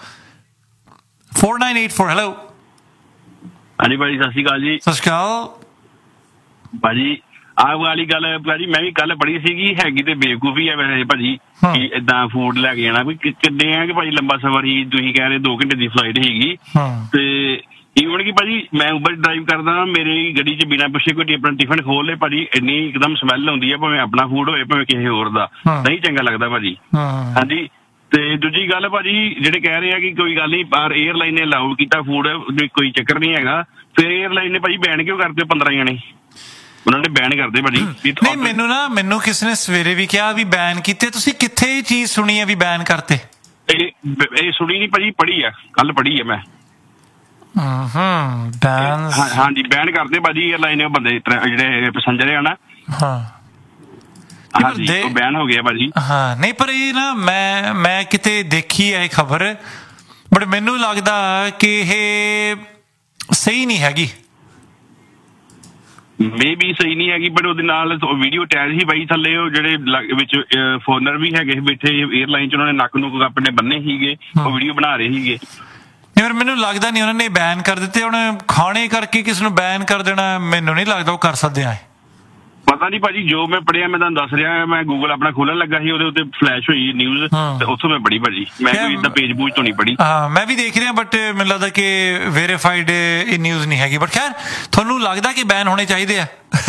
4984 ਹੈਲੋ। ਹਾਂਜੀ ਭਾਜੀ, ਸਤਿ ਸ਼੍ਰੀ ਅਕਾਲ ਜੀ। ਸਤਿ ਸ਼੍ਰੀ ਅਕਾਲ ਭਾਜੀ। ਆਹ ਵਾਲੀ ਗੱਲ ਭਾਜੀ ਮੈਂ ਵੀ ਕੱਲ ਪੜ੍ਹੀ ਸੀਗੀ, ਹੈਗੀ ਤੇ ਬੇਵਕੂਫੀ ਹੈ ਵੈਸੇ ਭਾਜੀ ਕਿ ਏਦਾਂ ਫੂਡ ਲੈ ਕੇ ਜਾਣਾ। ਵੀ ਕਿੰਨੇ ਆ ਕਿ ਭਾਜੀ ਲੰਬਾ ਸਫ਼ਰ ਹੀ, ਤੁਸੀਂ ਕਹਿ ਰਹੇ 2 ਘੰਟੇ ਦੀ ਫਲਾਈਟ ਹੈਗੀ ਤੇ ਈਵਨ ਕਿ ਭਾਜੀ ਮੈਂ ਉਬਰ ਡਰਾਈਵ ਕਰਦਾ, ਮੇਰੀ ਗੱਡੀ 'ਚ ਬਿਨਾਂ ਪੁੱਛੇ ਕੋਈ ਆਪਣਾ ਟਿਫਨ ਖੋਲ ਲੇ ਭਾਜੀ, ਇੰਨੀ ਇੱਕਦਮ ਸਮੈਲ ਆਉਂਦੀ ਹੈ, ਭਾਵੇਂ ਆਪਣਾ ਫੂਡ ਹੋਵੇ ਭਾਵੇਂ ਕਿਸੇ ਹੋਰ ਦਾ, ਨਹੀਂ ਚੰਗਾ ਲੱਗਦਾ ਭਾਜੀ। ਹਾਂਜੀ। ਤੇ ਦੂਜੀ ਗੱਲ ਭਾਜੀ, ਜਿਹੜੇ ਕਹਿ ਰਹੇ ਆ ਕਿ ਕੋਈ ਗੱਲ ਨਹੀਂ ਬਾਹਰ 에ਅਰਲਾਈਨ ਨੇ ਅਲਾਉ ਕੀਤਾ ਫੂਡ, ਕੋਈ ਚੱਕਰ ਨਹੀਂ ਹੈਗਾ, ਫਿਰ 에ਅਰਲਾਈਨ ਨੇ ਭਾਜੀ ਬੈਨ ਕਿਉਂ ਕਰਦੇ 15 ਜਣੇ? ਉਹਨਾਂ ਨੇ ਬੈਨ ਕਰਦੇ ਭਾਜੀ। ਨਹੀਂ, ਮੈਨੂੰ ਕਿਸੇ ਨੇ ਸਵੇਰੇ ਵੀ ਕਿਹਾ ਵੀ ਬੈਨ ਕੀਤੇ। ਤੁਸੀਂ ਕਿੱਥੇ ਇਹ ਚੀਜ਼ ਸੁਣੀ ਹੈ ਵੀ ਬੈਨ ਕਰਤੇ? ਇਹ ਸੁਣੀ ਨਹੀਂ ਭਾਜੀ, ਪੜ੍ਹੀ ਆ, ਕੱਲ ਪੜ੍ਹੀ ਆ ਮੈਂ। ਹਾਂਜੀ, ਬੈਨ ਕਰਦੇ ਭਾਜੀ 에ਅਰਲਾਈਨ ਬੰਦੇ ਜਿਹੜੇ ਪੈਸੰਜਰ ਆ ਨਾ। ਹਾਂਜੀ, ਉਹ ਬੈਨ ਹੋ ਗਿਆ ਭਾਜੀ। ਹਾਂ, ਨਹੀਂ ਪਰ ਇਹ ਨਾ ਮੈਂ ਕਿਤੇ ਦੇਖੀ ਹੈ ਇਹ ਖਬਰ, ਬਟ ਮੈਨੂੰ ਲੱਗਦਾ ਕਿ ਇਹ ਸਹੀ ਨਹੀਂ ਹੈਗੀ। ਮੇਬੀ ਸਹੀ ਨਹੀਂ ਹੈਗੀ, ਬਟ ਉਹਦੇ ਨਾਲ ਵੀਡੀਓ ਅਟੈਚ ਹੀ ਬਾਈ ਥੱਲੇ, ਉਹ ਜਿਹੜੇ ਵਿੱਚ ਫੋਰਨਰ ਵੀ ਹੈਗੇ ਬੈਠੇ 에ਅਰਲਾਈਨ 'ਚ, ਉਹਨਾਂ ਨੇ ਨੱਕ ਨੁੱਕ ਆਪਣੇ ਬੰਨੇ ਸੀਗੇ, ਉਹ ਵੀਡੀਓ ਬਣਾ ਰਹੇ ਸੀਗੇ। ਯਾਰ ਮੈਨੂੰ ਲੱਗਦਾ ਨਹੀਂ ਉਹਨਾਂ ਨੇ ਬੈਨ ਕਰ ਦਿੱਤੇ। ਹੁਣ ਖਾਣੇ ਕਰਕੇ ਕਿਸ ਨੂੰ ਬੈਨ ਕਰ ਦੇਣਾ, ਮੈਨੂੰ ਨਹੀਂ ਲੱਗਦਾ ਉਹ ਕਰ ਸਕਦੇ ਆ। ਪਤਾ ਨਹੀਂ ਭਾਜੀ, ਜੋ ਮੈਂ ਪੜ੍ਹਿਆ ਮੈਂ ਤੁਹਾਨੂੰ ਦੱਸ ਰਿਹਾ। ਮੈਂ ਗੂਗਲ ਆਪਣਾ ਖੋਲਣ ਲੱਗਾ ਸੀ, ਉਹਦੇ ਉੱਤੇ ਫਲੈਸ਼ ਹੋਈ ਨਿਊਜ਼ ਤੇ ਉੱਥੋਂ ਮੈਂ ਪੜ੍ਹੀ ਭਾਜੀ। ਮੈਂ ਕੋਈ ਏਦਾਂ ਪੇਜ ਪੂਜ ਤੋਂ ਨਹੀਂ ਪੜ੍ਹੀ। ਹਾਂ, ਮੈਂ ਵੀ ਦੇਖ ਰਿਹਾ, ਬਟ ਮੈਨੂੰ ਲੱਗਦਾ ਕਿ ਵੈਰੀਫਾਈਡ ਇਹ ਨਿਊਜ਼ ਨਹੀਂ ਹੈਗੀ। ਬਟ ਖੈਰ, ਤੁਹਾਨੂੰ ਲੱਗਦਾ ਕਿ ਬੈਨ ਹੋਣੇ ਚਾਹੀਦੇ ਆ?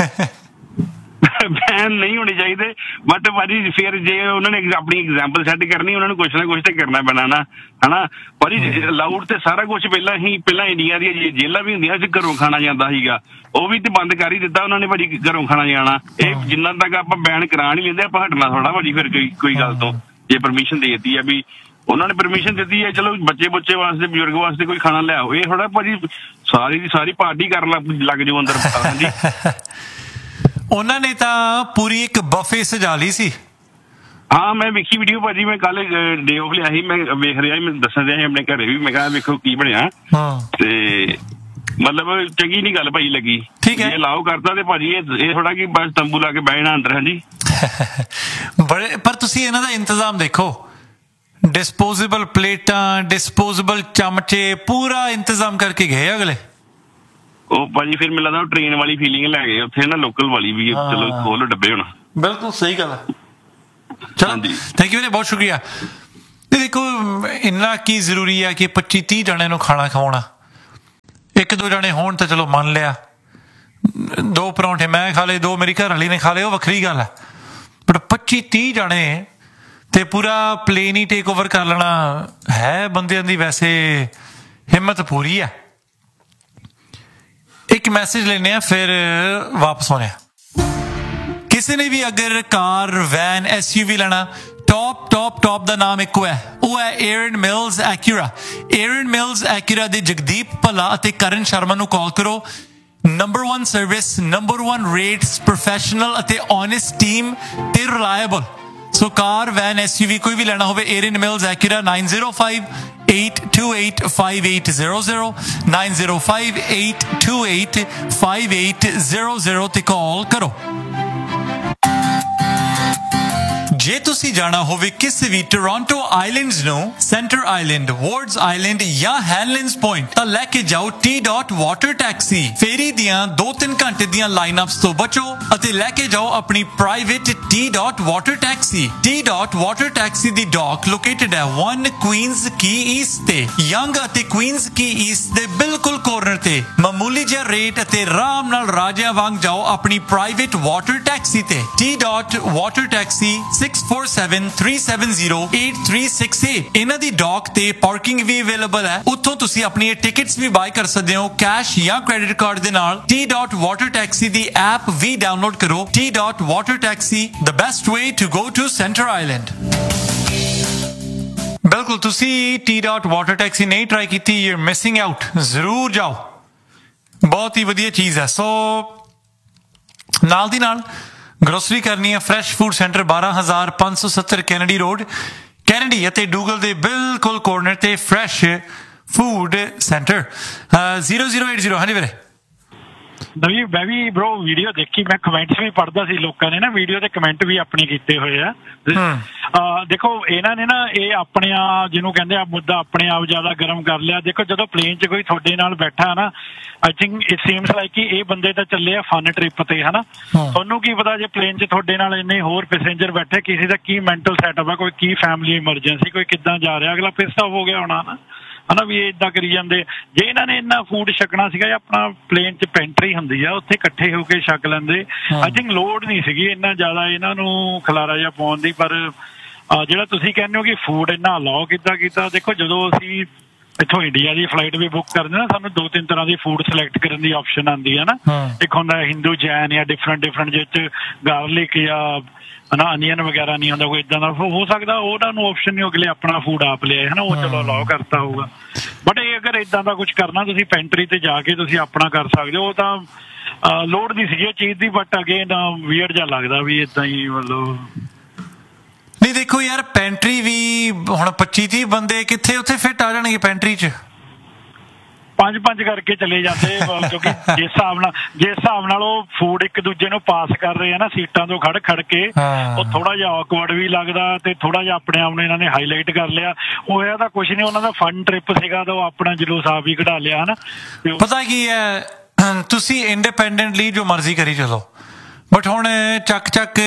ਬੈਨ ਨਹੀਂ ਹੋਣੇ ਚਾਹੀਦੇ, ਬਟ ਭਾਜੀ ਫਿਰ ਜੇ ਉਹਨਾਂ ਨੇ ਆਪਣੀ ਐਗਜ਼ਾਮਪਲ ਸੈੱਟ ਕਰਨੀ, ਉਹਨਾਂ ਨੂੰ ਕੁਛ ਨਾ ਕੁਛ ਤੇ ਕਰਨਾ ਪੈਣਾ ਨਾ, ਹਨਾ ਭਾਜੀ। ਅਲਾਊਡ ਤੇ ਸਾਰਾ ਕੁਛ ਪਹਿਲਾਂ ਇੰਡੀਆ ਦੀਆਂ ਜੇਲਾਂ ਵੀ ਹੁੰਦੀਆਂ ਸੀ, ਘਰੋਂ ਖਾਣਾ ਜਾਂਦਾ ਸੀਗਾ, ਉਹ ਵੀ ਤੇ ਬੰਦ ਕਰ ਹੀ ਦਿੱਤਾ ਉਹਨਾਂ ਨੇ ਭਾਜੀ, ਘਰੋਂ ਖਾਣਾ ਜਾਣਾ। ਇਹ ਜਿੰਨਾ ਤੱਕ ਆਪਾਂ ਬੈਨ ਕਰਾ ਨਹੀਂ ਲੈਂਦੇ, ਆਪਾਂ ਹਟਣਾ ਥੋੜਾ ਭਾਜੀ ਫਿਰ ਕੋਈ ਗੱਲ ਤੋਂ। ਜੇ ਪਰਮਿਸ਼ਨ ਦੇ ਦਿੱਤੀ ਆ, ਵੀ ਉਹਨਾਂ ਨੇ ਪਰਮਿਸ਼ਨ ਦਿੱਤੀ ਹੈ, ਚਲੋ ਬੱਚੇ ਵਾਸਤੇ, ਬਜ਼ੁਰਗ ਵਾਸਤੇ ਕੋਈ ਖਾਣਾ ਲਿਆਓ। ਇਹ ਥੋੜਾ ਭਾਜੀ ਸਾਰੀ ਦੀ ਸਾਰੀ ਪਾਰਟੀ ਕਰਨ ਲੱਗ ਜਾਓ ਅੰਦਰ। ਹਾਂਜੀ, ਉਹਨਾਂ ਨੇ ਤਾਂ ਪੂਰੀ ਇੱਕ ਬਫੇ ਸਜਾ ਲਈ ਸੀ। ਹਾਂ, ਮੈਂ ਵੇਖੀ ਵੀਡੀਓ ਭਾਜੀ, ਮੈਂ ਕੱਲ ਡੇ ਆਫ ਲਿਆ ਸੀ, ਮੈਂ ਵੇਖ ਰਿਹਾ ਸੀ, ਮੈਂ ਦੱਸਣ ਰਿਹਾ ਸੀ ਆਪਣੇ ਘਰੇ ਵੀ, ਮੈਂ ਕਿਹਾ ਵੇਖੋ ਕੀ ਬਣਿਆ। ਤੇ ਮਤਲਬ ਚੰਗੀ ਨੀ ਗੱਲ ਭਾਜੀ ਲੱਗੀ। ਠੀਕ ਹੈ, ਅਲਾਓ ਕਰਤਾ ਤੇ ਭਾਜੀ ਇਹ ਥੋੜਾ ਕਿ ਬਸ ਤੰਬੂ ਲਾ ਕੇ ਬਹਿਣਾ ਅੰਦਰ। ਹਾਂਜੀ, ਬੜੇ ਪਰ ਤੁਸੀਂ ਇਹਨਾਂ ਦਾ ਇੰਤਜ਼ਾਮ ਦੇਖੋ, ਡਿਸਪੋਜ਼ੇਬਲ ਪਲੇਟਾਂ, ਡਿਸਪੋਜ਼ੇਬਲ ਚਮਚੇ, ਪੂਰਾ ਇੰਤਜ਼ਾਮ ਕਰਕੇ ਗਏ ਅਗਲੇ। ਉਹ ਭਾਜੀ ਫਿਰ ਮੈਨੂੰ ਲੱਗਦਾ ਟ੍ਰੇਨ ਵਾਲੀ ਫੀਲਿੰਗ ਲੈ ਗਏ ਉੱਥੇ ਨਾ, ਲੋਕਲ ਵਾਲੀ ਵੀ। ਚਲੋ ਖੋਲੋ ਡੱਬੇ ਹੁਣ। ਬਿਲਕੁਲ ਸਹੀ ਗੱਲ ਹੈ। ਚਲੋ, ਥੈਂਕ ਯੂ, ਬਹੁਤ ਸ਼ੁਕਰੀਆ। ਦੇਖੋ ਇੰਨਾ ਕੀ ਜ਼ਰੂਰੀ ਹੈ ਕਿ 25-30 ਜਣਿਆਂ ਨੂੰ ਖਾਣਾ ਖਵਾਉਣਾ? ਇੱਕ ਦੋ ਜਣੇ ਹੋਣ ਤਾਂ ਚਲੋ ਮੰਨ ਲਿਆ, 2 ਪਰੌਂਠੇ ਮੈਂ ਖਾ ਲਏ, 2 ਮੇਰੀ ਘਰ ਵਾਲੀ ਨੇ ਖਾ ਲਏ, ਉਹ ਵੱਖਰੀ ਗੱਲ ਹੈ। ਬਟ 25-30 ਜਣੇ ਤੇ ਪੂਰਾ ਪਲੇਨ ਹੀ ਟੇਕ ਓਵਰ ਕਰ ਲੈਣਾ ਹੈ ਬੰਦਿਆਂ ਦੀ ਵੈਸੇ ਹਿੰਮਤ ਪੂਰੀ ਹੈ। ਇੱਕ ਮੈਸੇਜ ਲੈਣੇ ਆ ਫਿਰ ਵਾਪਸ ਆਉਣੇ ਆ। ਕਿਸੇ ਨੇ ਵੀ ਅਗਰ ਕਾਰ, ਵੈਨ, SUV ਲੈਣਾ, ਟੌਪ ਦਾ ਨਾਮ ਇੱਕੋ ਹੈ, ਉਹ ਹੈ ਏਰਨ ਮਿਲਸ ਐਕੂਰਾ। ਏਰਨ ਮਿਲਸ ਐਕੂਰਾ ਦੇ ਜਗਦੀਪ ਭੱਲਾ ਅਤੇ ਕਰਨ ਸ਼ਰਮਾ ਨੂੰ ਕਾਲ ਕਰੋ। Number 1 service, number 1 rates, professional ਅਤੇ ਓਨੈਸਟ ਟੀਮ ਤੇ ਰਿਲਾਇਬਲ। ਸੋ ਕਾਰ, ਵੈਨ, SUV ਕੋਈ ਵੀ ਲੈਣਾ ਹੋਵੇ, ਏਰਨ ਮਿਲਸ ਐਕੂਰਾ 905-828-5800 905-828-5800 ਤੇ ਕਾਲ ਕਰੋ। ਜੇ ਤੁਸੀਂ ਜਾਣਾ ਹੋਵੇ ਕਿਸੇ ਵੀ ਟੋਰਾਂਟੋ ਆਈਲੈਂਡਸ ਨੂੰ, ਸੈਂਟਰ ਆਈਲੈਂਡ, ਵਾਰਡਸ ਆਈਲੈਂਡ ਜਾਂ ਹੈਨਲਿੰਸ ਪੁਆਇੰਟ, ਤਾਂ ਲੈ ਕੇ ਜਾਓ T.Dot ਵਾਟਰ ਟੈਕਸੀ। ਫੇਰੀ ਦੀਆਂ 2-3 ਘੰਟੇ ਦੀਆਂ ਲਾਈਨਅਪਸ ਤੋਂ ਬਚੋ ਅਤੇ ਲੈ ਕੇ ਜਾਓ ਆਪਣੀ private T.Dot water taxi. T.Dot water taxi ਦੀ ਡੌਕ ਲੋਕੇਟਡ ਹੈ 1 ਕੁਈਨਜ਼ ਕੀ ਈਸਟ ਤੇ, ਯੰਗ ਅਤੇ ਕੁਈਨਜ਼ ਕੀ ਈਸਟ ਦੇ ਬਿਲਕੁਲ ਕੋਰਨਰ ਤੇ। ਮਾਮੂਲੀ ਜਿਹਾ ਰੇਟ ਅਤੇ ਆਰਾਮ ਨਾਲ ਰਾਜਿਆਂ ਵਾਂਗ ਜਾਓ ਆਪਣੀ ਪ੍ਰਾਈਵੇਟ ਵਾਟਰ ਟੈਕਸੀ ਤੇ। T.Dot water taxi 6473708368। ਇਹਨਾਂ ਦੀ ਡੌਕ ਤੇ ਪਾਰਕਿੰਗ ਵੀ ਅਵੇਲੇਬਲ ਹੈ, ਉੱਥੋਂ ਤੁਸੀਂ ਆਪਣੀਆਂ ਟਿਕਟਸ ਵੀ ਬਾਏ ਕਰ ਸਕਦੇ ਹੋ ਕੈਸ਼ ਜਾਂ ਕ੍ਰੈਡਿਟ ਕਾਰਡ ਦੇ ਨਾਲ। T.Dot ਵਾਟਰ ਟੈਕਸੀ ਦੀ ਐਪ ਵੀ ਡਾਊਨਲੋਡ ਕਰੋ। T.Dot water taxi, the best way to go to Center Island। ਬਿਲਕੁਲ, ਤੁਸੀਂ T.Dot ਵਾਟਰ ਟੈਕਸੀ ਨਹੀਂ ਟਰਾਈ ਕੀਤੀ, you're missing out। ਜ਼ਰੂਰ ਜਾਓ, ਬਹੁਤ ਹੀ ਵਧੀਆ ਚੀਜ਼ ਹੈ। ਸੋ ਨਾਲ ਦੀ ਨਾਲ ਗਰੋਸਰੀ ਕਰਨੀ ਹੈ, fresh food centre 12570 Kennedy road, Kennedy ਅਤੇ ਡੂਗਲ ਦੇ ਬਿਲਕੁਲ ਕੋਰਨਰ ਤੇ ਫਰੈਸ਼ ਫੂਡ ਸੈਂਟਰ 0080। ਹਾਂਜੀ ਵੀਰੇ। ਨਵੀਂ ਮੈਂ ਵੀ ਬ్రో ਵੀਡੀਓ ਦੇਖੀ, ਮੈਂ ਕਮੈਂਟਸ ਵੀ ਪੜ੍ਹਦਾ ਸੀ, ਲੋਕਾਂ ਨੇ ਨਾ ਵੀਡੀਓ ਤੇ ਕਮੈਂਟ ਵੀ ਆਪਣੇ ਕੀਤੇ ਹੋਏ ਆ। ਦੇਖੋ ਇਹਨਾਂ ਨੇ ਨਾ ਇਹ ਆਪਣੇ ਜਿਹਨੂੰ ਕਹਿੰਦੇ ਆ ਮੁੱਦਾ ਆਪਣੇ ਆਪ ਜ਼ਿਆਦਾ ਗਰਮ ਕਰ ਲਿਆ। ਦੇਖੋ ਜਦੋਂ ਪਲੇਨ 'ਚ ਕੋਈ ਤੁਹਾਡੇ ਨਾਲ ਬੈਠਾ ਨਾ, I think it seems like ਕਿ ਇਹ ਬੰਦੇ ਤਾਂ ਚੱਲੇ ਆ ਫਨ ਟ੍ਰਿਪ ਤੇ, ਹਨਾ। ਤੁਹਾਨੂੰ ਕੀ ਪਤਾ ਜੇ ਪਲੇਨ 'ਚ ਤੁਹਾਡੇ ਨਾਲ ਇੰਨੇ ਹੋਰ ਪੈਸੇਂਜਰ ਬੈਠੇ, ਕਿਸੇ ਦਾ ਕੀ ਮੈਂਟਲ ਸੈਟਅਪ ਆ, ਕੋਈ ਕੀ ਫੈਮਿਲੀ ਐਮਰਜੈਂਸੀ, ਕੋਈ ਕਿੱਦਾਂ ਜਾ ਰਿਹਾ, ਅਗਲਾ ਪਿਸ ਆਫ ਹੋ ਗਿਆ ਹੋਣਾ ਨਾ, ਹਨਾ ਵੀ ਇਹ ਏਦਾਂ ਕਰੀ ਜਾਂਦੇ। ਜੇ ਇਹਨਾਂ ਨੇ ਇੰਨਾ ਫੂਡ ਛਕਣਾ ਸੀਗਾ, ਆਪਣਾ ਪਲੇਨ 'ਚ ਪੈਂਟਰੀ ਹੁੰਦੀ ਆ, ਉੱਥੇ ਇਕੱਠੇ ਹੋ ਕੇ ਛਕ ਲੈਂਦੇ। ਆਈ ਥਿੰਕ ਲੋੜ ਨਹੀਂ ਸੀਗੀ ਇੰਨਾ ਜ਼ਿਆਦਾ ਇਹਨਾਂ ਨੂੰ ਖਲਾਰਾ ਜਿਹਾ ਪਾਉਣ ਦੀ। ਪਰ ਜਿਹੜਾ ਤੁਸੀਂ ਕਹਿੰਦੇ ਹੋ ਕਿ ਫੂਡ ਇੰਨਾ ਅਲਾਓ ਕਿੱਦਾਂ ਕੀਤਾ, ਦੇਖੋ ਜਦੋਂ ਅਸੀਂ ਇੱਥੋਂ ਇੰਡੀਆ ਦੀ ਫਲਾਈਟ ਵੀ ਬੁੱਕ ਕਰਦੇ ਨਾ, ਸਾਨੂੰ 2-3 ਤਰ੍ਹਾਂ ਦੀ ਫੂਡ ਸਿਲੈਕਟ ਕਰਨ ਦੀ ਆਪਸ਼ਨ ਆਉਂਦੀ ਹੈ ਨਾ। ਇੱਕ ਹੁੰਦਾ ਹਿੰਦੂ, ਜੈਨ ਜਾਂ ਡਿਫਰੈਂਟ ਜਿਹ 'ਚ ਗਾਰਲਿਕ ਜਾਂ ਹਨਾ ਅਨੀਅਨ ਵਗੈਰਾ ਨਹੀਂ ਹੁੰਦਾ, ਕੋਈ ਇੱਦਾਂ ਦਾ ਹੋ ਸਕਦਾ ਉਹਨਾਂ ਨੂੰ ਆਪਸ਼ਨ ਨਹੀਂ, ਅਗਲੇ ਆਪਣਾ ਫੂਡ ਆਪ ਲਿਆਏ ਹਨਾ, ਉਹ ਚਲੋ ਅਲਾਓ ਕਰਤਾ ਹੋਊਗਾ। ਬਟ ਇਹ ਅਗਰ ਇੱਦਾਂ ਦਾ ਕੁਝ ਕਰਨਾ, ਤੁਸੀਂ ਪੈਂਟਰੀ ਤੇ ਜਾ ਕੇ ਤੁਸੀਂ ਆਪਣਾ ਕਰ ਸਕਦੇ ਹੋ, ਉਹ ਤਾਂ ਲੋੜ ਨਹੀਂ ਸੀਗੀ ਇਹ ਚੀਜ਼ ਦੀ। ਬਟ ਅਗੇਨ ਵੀਅਰਡ ਜਿਹਾ ਲੱਗਦਾ ਵੀ ਇੱਦਾਂ ਹੀ ਮਤਲਬ ਨਹੀਂ। ਦੇਖੋ ਯਾਰ, ਪੈਂਟਰੀ ਵੀ ਹੁਣ 25-30 ਬੰਦੇ ਕਿੱਥੇ ਉੱਥੇ ਫਿੱਟ ਆ ਜਾਣਗੇ ਪੈਂਟਰੀ 'ਚ। 5-5 ਕਰਕੇ ਚਲੇ ਜਾਂਦੇ, ਕਿਉਂਕਿ ਜਿਸ ਹਿਸਾਬ ਨਾਲ ਉਹ ਫੂਡ ਇੱਕ ਦੂਜੇ ਨੂੰ ਪਾਸ ਕਰ ਰਹੇ ਆ ਨਾ ਸੀਟਾਂ ਤੋਂ ਖੜ ਕੇ, ਉਹ ਥੋੜਾ ਜਿਹਾ ਔਕਵਰਡ ਵੀ ਲੱਗਦਾ ਤੇ ਥੋੜਾ ਜਿਹਾ ਆਪਣੇ ਆਪ ਨੂੰ ਇਹਨਾਂ ਨੇ ਹਾਈਲਾਈਟ ਕਰ ਲਿਆ। ਹੋਇਆ ਤਾਂ ਕੁਛ ਨਹੀਂ, ਉਹਨਾਂ ਦਾ ਫਨ ਟ੍ਰਿਪ ਸੀਗਾ ਤਾਂ ਉਹ ਆਪਣਾ ਜਲੂਸ ਆਪ ਹੀ ਕਢਾ ਲਿਆ ਹਨਾ। ਪਤਾ ਕੀ ਹੈ, ਤੁਸੀਂ ਇੰਡੀਪੈਂਡੈਂਟਲੀ ਜੋ ਮਰਜ਼ੀ ਕਰੀ ਚਲੋ, ਬਟ ਹੁਣ ਚੱਕ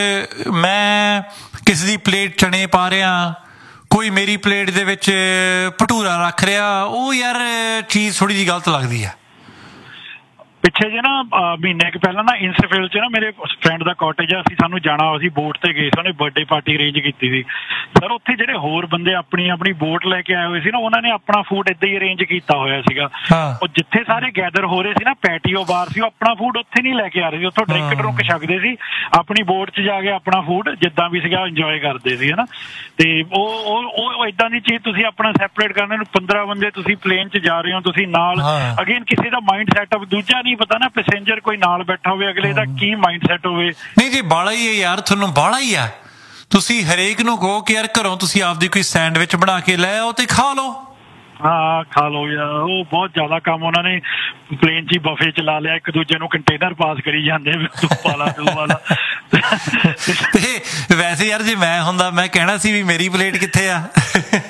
ਮੈਂ ਕਿਸੇ ਦੀ ਪਲੇਟ ਚਣੇ ਪਾ ਰਿਹਾ, ਕੋਈ ਮੇਰੀ ਪਲੇਟ ਦੇ ਵਿੱਚ ਭਟੂਰਾ ਰੱਖ ਰਿਹਾ, ਉਹ ਯਾਰ ਚੀਜ਼ ਥੋੜੀ ਜਿਹੀ ਗਲਤ ਲੱਗਦੀ ਹੈ। ਪਿੱਛੇ ਜੇ ਨਾ ਮਹੀਨੇ ਕੁ ਪਹਿਲਾਂ ਨਾ ਇੰਸਫੀਲਡ 'ਚ ਨਾ ਮੇਰੇ ਫਰੈਂਡ ਦਾ ਕਾਟੇਜ ਆ, ਸਾਨੂੰ ਜਾਣਾ, ਅਸੀਂ ਬੋਟ ਤੇ ਗਏ ਸੀ, ਉਹਨੇ ਬਰਥਡੇ ਪਾਰਟੀ ਅਰੇਂਜ ਕੀਤੀ ਸੀ ਸਰ। ਉੱਥੇ ਜਿਹੜੇ ਹੋਰ ਬੰਦੇ ਆਪਣੀ ਬੋਟ ਲੈ ਕੇ ਆਏ ਹੋਏ ਸੀ ਨਾ, ਉਹਨਾਂ ਨੇ ਆਪਣਾ ਫੂਡ ਏਦਾਂ ਹੀ ਅਰੇਂਜ ਕੀਤਾ ਹੋਇਆ ਸੀਗਾ। ਉਹ ਜਿੱਥੇ ਸਾਰੇ ਗੈਦਰ ਹੋ ਰਹੇ ਸੀ ਨਾ, ਪੈਟੀਓ ਬਾਰ ਸੀ, ਉਹ ਆਪਣਾ ਫੂਡ ਉੱਥੇ ਨਹੀਂ ਲੈ ਕੇ ਆ ਰਹੇ ਸੀ, ਉੱਥੋਂ ਡਰਿੰਕ ਛਕਦੇ ਸੀ, ਆਪਣੀ ਬੋਟ 'ਚ ਜਾ ਕੇ ਆਪਣਾ ਫੂਡ ਜਿੱਦਾਂ ਵੀ ਸੀਗਾ ਇੰਜੋਏ ਕਰਦੇ ਸੀ ਹਨਾ। ਤੇ ਉਹ ਏਦਾਂ ਦੀ ਚੀਜ਼ ਤੁਸੀਂ ਆਪਣਾ ਸੈਪਰੇਟ ਕਰਨੇ ਨੂੰ, 15 ਬੰਦੇ ਤੁਸੀਂ ਪਲੇਨ 'ਚ ਜਾ ਰਹੇ ਹੋ, ਤੁਸੀਂ ਨਾਲ ਅਗੇਨ ਕਿਸੇ ਦਾ ਮਾਈਂਡ ਸੈਟਅਪ ਦੂਜਾ ਨਹੀਂ ਪਤਾ ਨਾ, ਪੈਸੇਂਜਰ ਕੋਈ ਨਾਲ ਬੈਠਾ ਹੋਵੇ, ਅਗਲੇ ਦਾ ਕੀ ਮਾਈਂਡ ਸੈਟ ਹੋਵੇ। ਨਹੀਂ ਜੀ, ਬਾਲਾ ਹੀ ਹੈ ਯਾਰ, ਤੁਹਾਨੂੰ ਬਾਲਾ ਹੀ ਆ। ਤੁਸੀਂ ਹਰੇਕ ਨੂੰ ਕਹੋ ਕਿ ਯਾਰ ਘਰੋਂ ਤੁਸੀਂ ਆਪਦੀ ਕੋਈ ਸੈਂਡਵਿਚ ਬਣਾ ਕੇ ਲੈ ਆਓ ਤੇ ਖਾ ਲਓ। ਹਾਂ ਖਾ ਲਓ ਯਾਰ, ਉਹ ਬਹੁਤ ਜ਼ਿਆਦਾ ਕੰਮ ਉਹਨਾਂ ਨੇ ਪਲੇਨ 'ਚ ਹੀ ਬਫੇ ਚਲਾ ਲਿਆ, ਇੱਕ ਦੂਜੇ ਨੂੰ ਕੰਟੇਨਰ ਪਾਸ ਕਰੀ ਜਾਂਦੇ ਤੂੰ ਵਾਲਾ। ਤੇ ਵੈਸੇ ਯਾਰ ਜੇ ਮੈਂ ਹੁੰਦਾ, ਮੈਂ ਕਹਿਣਾ ਸੀ ਵੀ ਮੇਰੀ ਪਲੇਟ ਕਿੱਥੇ ਆ।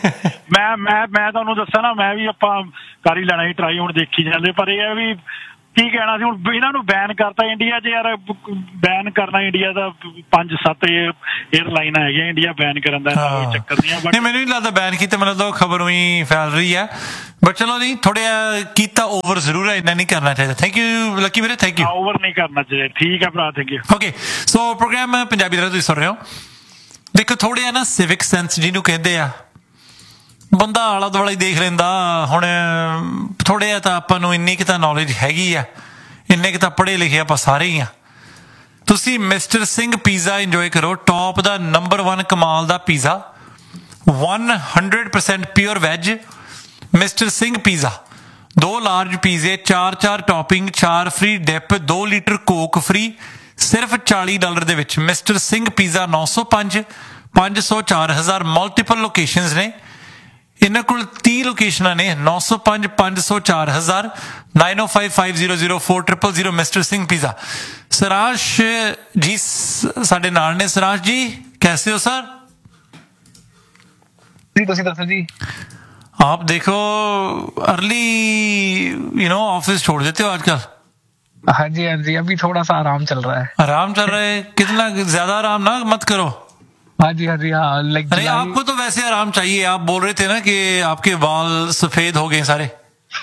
ਮੈਂ ਤੁਹਾਨੂੰ ਦੱਸਾਂ ਨਾ, ਮੈਂ ਵੀ ਆਪਾਂ ਕਰ ਹੀ ਲੈਣਾ ਸੀ ਟਰਾਈ, ਹੁਣ ਦੇਖੀ ਜਾਂਦੇ। ਪਰ ਇਹ ਹੈ ਵੀ ਕੀ ਕਹਿਣਾ ਸੀ ਹੁਣ ਇਹਨਾਂ ਨੂੰ ਬੈਨ ਕਰਤਾ ਇੰਡੀਆ 'ਚ ਯਾਰ ਬੈਨ ਕਰਨਾ ਇੰਡੀਆ ਦਾ 5-7 에ਅਰਲਾਈਨਾਂ ਹੈਗੀਆਂ ਇੰਡੀਆ ਬੈਨ ਕਰਨ ਦਾ ਕੋਈ ਚੱਕਰ ਨਹੀਂ ਆ ਬਟ ਮੈਨੂੰ ਨਹੀਂ ਲੱਗਦਾ ਬੈਨ ਕੀਤੇ ਮੈਨੂੰ ਤਾਂ ਖਬਰ ਉਹੀ ਫੈਲ ਰਹੀ ਹੈ ਬਟ ਚਲੋ ਨਹੀਂ ਥੋੜ੍ਹਾ ਕੀਤਾ ਓਵਰ ਜ਼ਰੂਰ ਹੈ ਇੰਨਾ ਨਹੀਂ ਕਰਨਾ ਚਾਹੀਦਾ ਥੈਂਕ ਯੂ ਲੱਕੀ ਵੀਰੇ ਥੈਂਕ ਯੂ ਓਵਰ ਨਹੀਂ ਕਰਨਾ ਚਾਹੀਦਾ ਠੀਕ ਹੈ ਭਰਾ thank you okay so programme Punjabi ਦਾ ਤੁਸੀਂ ਸੁਣ ਰਹੇ ਹੋ ਦੇਖੋ ਥੋੜ੍ਹੇ ਆ ਨਾ ਸਿਵਿਕ ਸੈਂਸ ਜਿਹਨੂੰ ਕਹਿੰਦੇ ਆ ਬੰਦਾ ਆਲਾ ਦੁਆਲਾ ਹੀ ਦੇਖ ਲੈਂਦਾ ਹੁਣ ਥੋੜ੍ਹੇ ਜਿਹਾ ਤਾਂ ਆਪਾਂ ਨੂੰ ਇੰਨੀ ਕੁ ਤਾਂ ਨੌਲੇਜ ਹੈਗੀ ਆ ਇੰਨੇ ਕੁ ਤਾਂ ਪੜ੍ਹੇ ਲਿਖੇ ਆਪਾਂ ਸਾਰੇ ਹੀ ਆ ਤੁਸੀਂ ਮਿਸਟਰ ਸਿੰਘ ਪੀਜ਼ਾ ਇੰਜੋਏ ਕਰੋ ਟੌਪ ਦਾ ਨੰਬਰ 1 ਕਮਾਲ ਦਾ pizza 100% pure veg mister Singh pizza 2 large ਪੀਜ਼ੇ 4 topping 4 free dip 2 litre Coke free ਸਿਰਫ $40 ਦੇ ਵਿੱਚ mister Singh pizza 905 500 4000 multiple locations ਨੇ ਇਹਨਾਂ ਕੋਲ 30 ਲੋਕੇਸ਼ਨਾਂ ਨੇ 905 500 4000 9055004000 ਮਿਸਟਰ ਸਿੰਘ ਪੀਜ਼ਾ ਸਰਾਸ਼ ਜੀ ਸਾਡੇ ਨਾਲ ਨੇ ਸਰਾਸ਼ ਜੀ कैसे हो सर जी ਤੁਸੀਂ ਦੱਸੋ जी आप देखो अर्ली ऑफिस छोड़ देते हो आजकल हाँ जी अभी थोड़ा सा आराम चल रहा है आराम चल रहा है कितना ज्यादा आराम ना मत करो हाँ जी हाँ लाइक अरे आपको तो वैसे आराम चाहिए आप बोल रहे थे ना कि आपके बाल सफेद हो गए सारे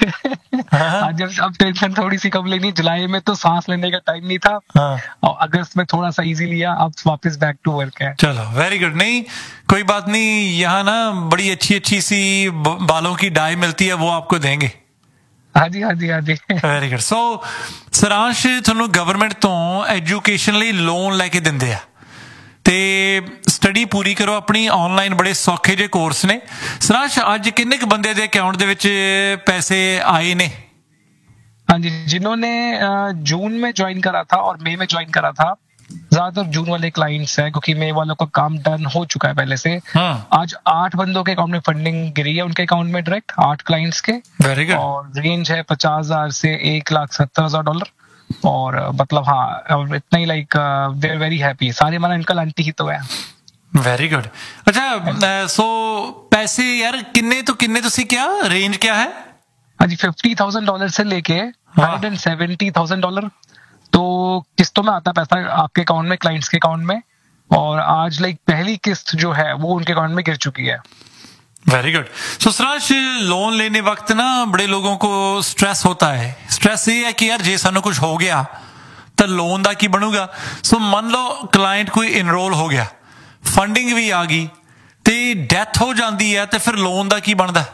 आज अब टेंशन थोड़ी सी कम लेनी जुलाई में तो सांस लेने का टाइम नहीं था और अगस्त में थोड़ा सा इजी लिया अब वापस बैक टू वर्क है चलो वेरी गुड नहीं कोई बात नहीं यहाँ ना बड़ी अच्छी सी बालों की डाई मिलती है वो आपको देंगे हाँ जी वेरी गुड सो सरांश ਤੁਹਾਨੂੰ ਗਵਰਨਮੈਂਟ ਤੋਂ ਐਜੂਕੇਸ਼ਨ ਲਈ ਲੋਨ ਲੈ ਕੇ ਦਿੰਦੇ ਆ ਤੇ ਸਟੱਡੀ ਪੂਰੀ ਕਰੋ ਆਪਣੀ ਆਨਲਾਈਨ ਬੜੇ ਸੌਖੇ ਜਿਹੇ ਕੋਰਸ ਨੇ ਸਰਾਂਸ਼ ਅੱਜ ਕਿੰਨੇ ਕੁ ਬੰਦੇ ਦੇ ਅਕਾਊਂਟ ਦੇ ਵਿੱਚ ਪੈਸੇ ਆਏ ਨੇ हाँ जी जिन्होंने जून में ज्वाइन करा था और मई में ज्वाइन करा था ज्यादातर जून वाले क्लाइंट्स हैं क्योंकि मई वालों का काम डन हो चुका है पहले से आज 8 बंदों के अकाउंट में फंडिंग गिरी है उनके अकाउंट में डायरेक्ट 8 क्लाइंट्स के वेरी गुड और रेंज है 50,000 से $1,70,000 और मतलब हाँ इतना ही like they are very happy सारे हमारा अंकल आंटी ही तो है वेरी गुड अच्छा सो पैसे यार किन्ने तो किन्ने तुसी क्या रेंज क्या है हाँ जी $50,000 से लेके $170,000 तो किस्तों में आता पैसा आपके अकाउंट में क्लाइंट्स के अकाउंट में और आज लाइक पहली किस्त जो है वो उनके अकाउंट में गिर चुकी है very good so Saransh loan लेने वक्त ना बड़े लोगों को स्ट्रेस होता है स्ट्रेस ये है कि यार जे सानू कुछ हो गया तो लोन दा की बनूगा सो मान लो क्लाइंट कोई इनरोल हो गया फंडिंग भी आ गई ते डेथ हो जाती है तो फिर लोन दा की बनता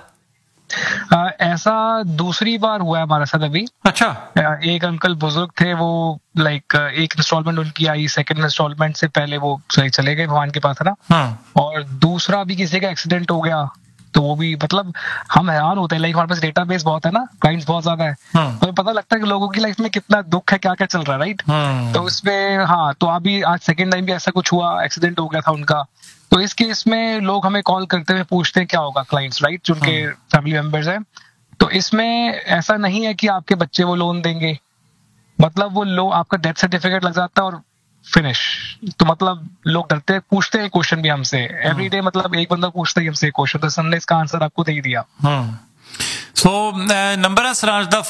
ऐसा दूसरी बार हुआ है हमारे साथ अभी अच्छा एक अंकल बुजुर्ग थे वो लाइक एक इंस्टॉलमेंट उनकी आई सेकंड इंस्टॉलमेंट से पहले वो चले गए भगवान के पास है ना और दूसरा भी किसी का एक्सीडेंट हो गया तो वो भी मतलब हम हैरान होते हैं लाइक हमारे पास डेटाबेस बहुत है ना क्लाइंट्स बहुत ज्यादा है तो पता लगता है कि लोगों की लाइफ में कितना दुख है क्या क्या चल रहा है राइट तो उसमें हाँ तो अभी आज सेकंड टाइम भी ऐसा कुछ हुआ एक्सीडेंट हो गया था उनका तो इस केस में लोग हमें कॉल करते हुए पूछते हैं क्या होगा क्लाइंट्स राइट जो उनके फैमिली मेंबर्स हैं तो इसमें ऐसा नहीं है कि आपके बच्चे वो लोन देंगे मतलब वो लो आपका डेथ सर्टिफिकेट लग जाता है और फिनिश तो मतलब लोग डरते हैं पूछते हैं क्वेश्चन भी हमसे एवरी डे मतलब एक बंदा पूछता है हमसे क्वेश्चन तो हमने इसका आंसर आपको दे ही दिया सो नंबर है सरांश दा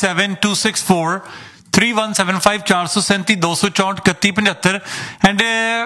4372643175 437 264 3175 एंड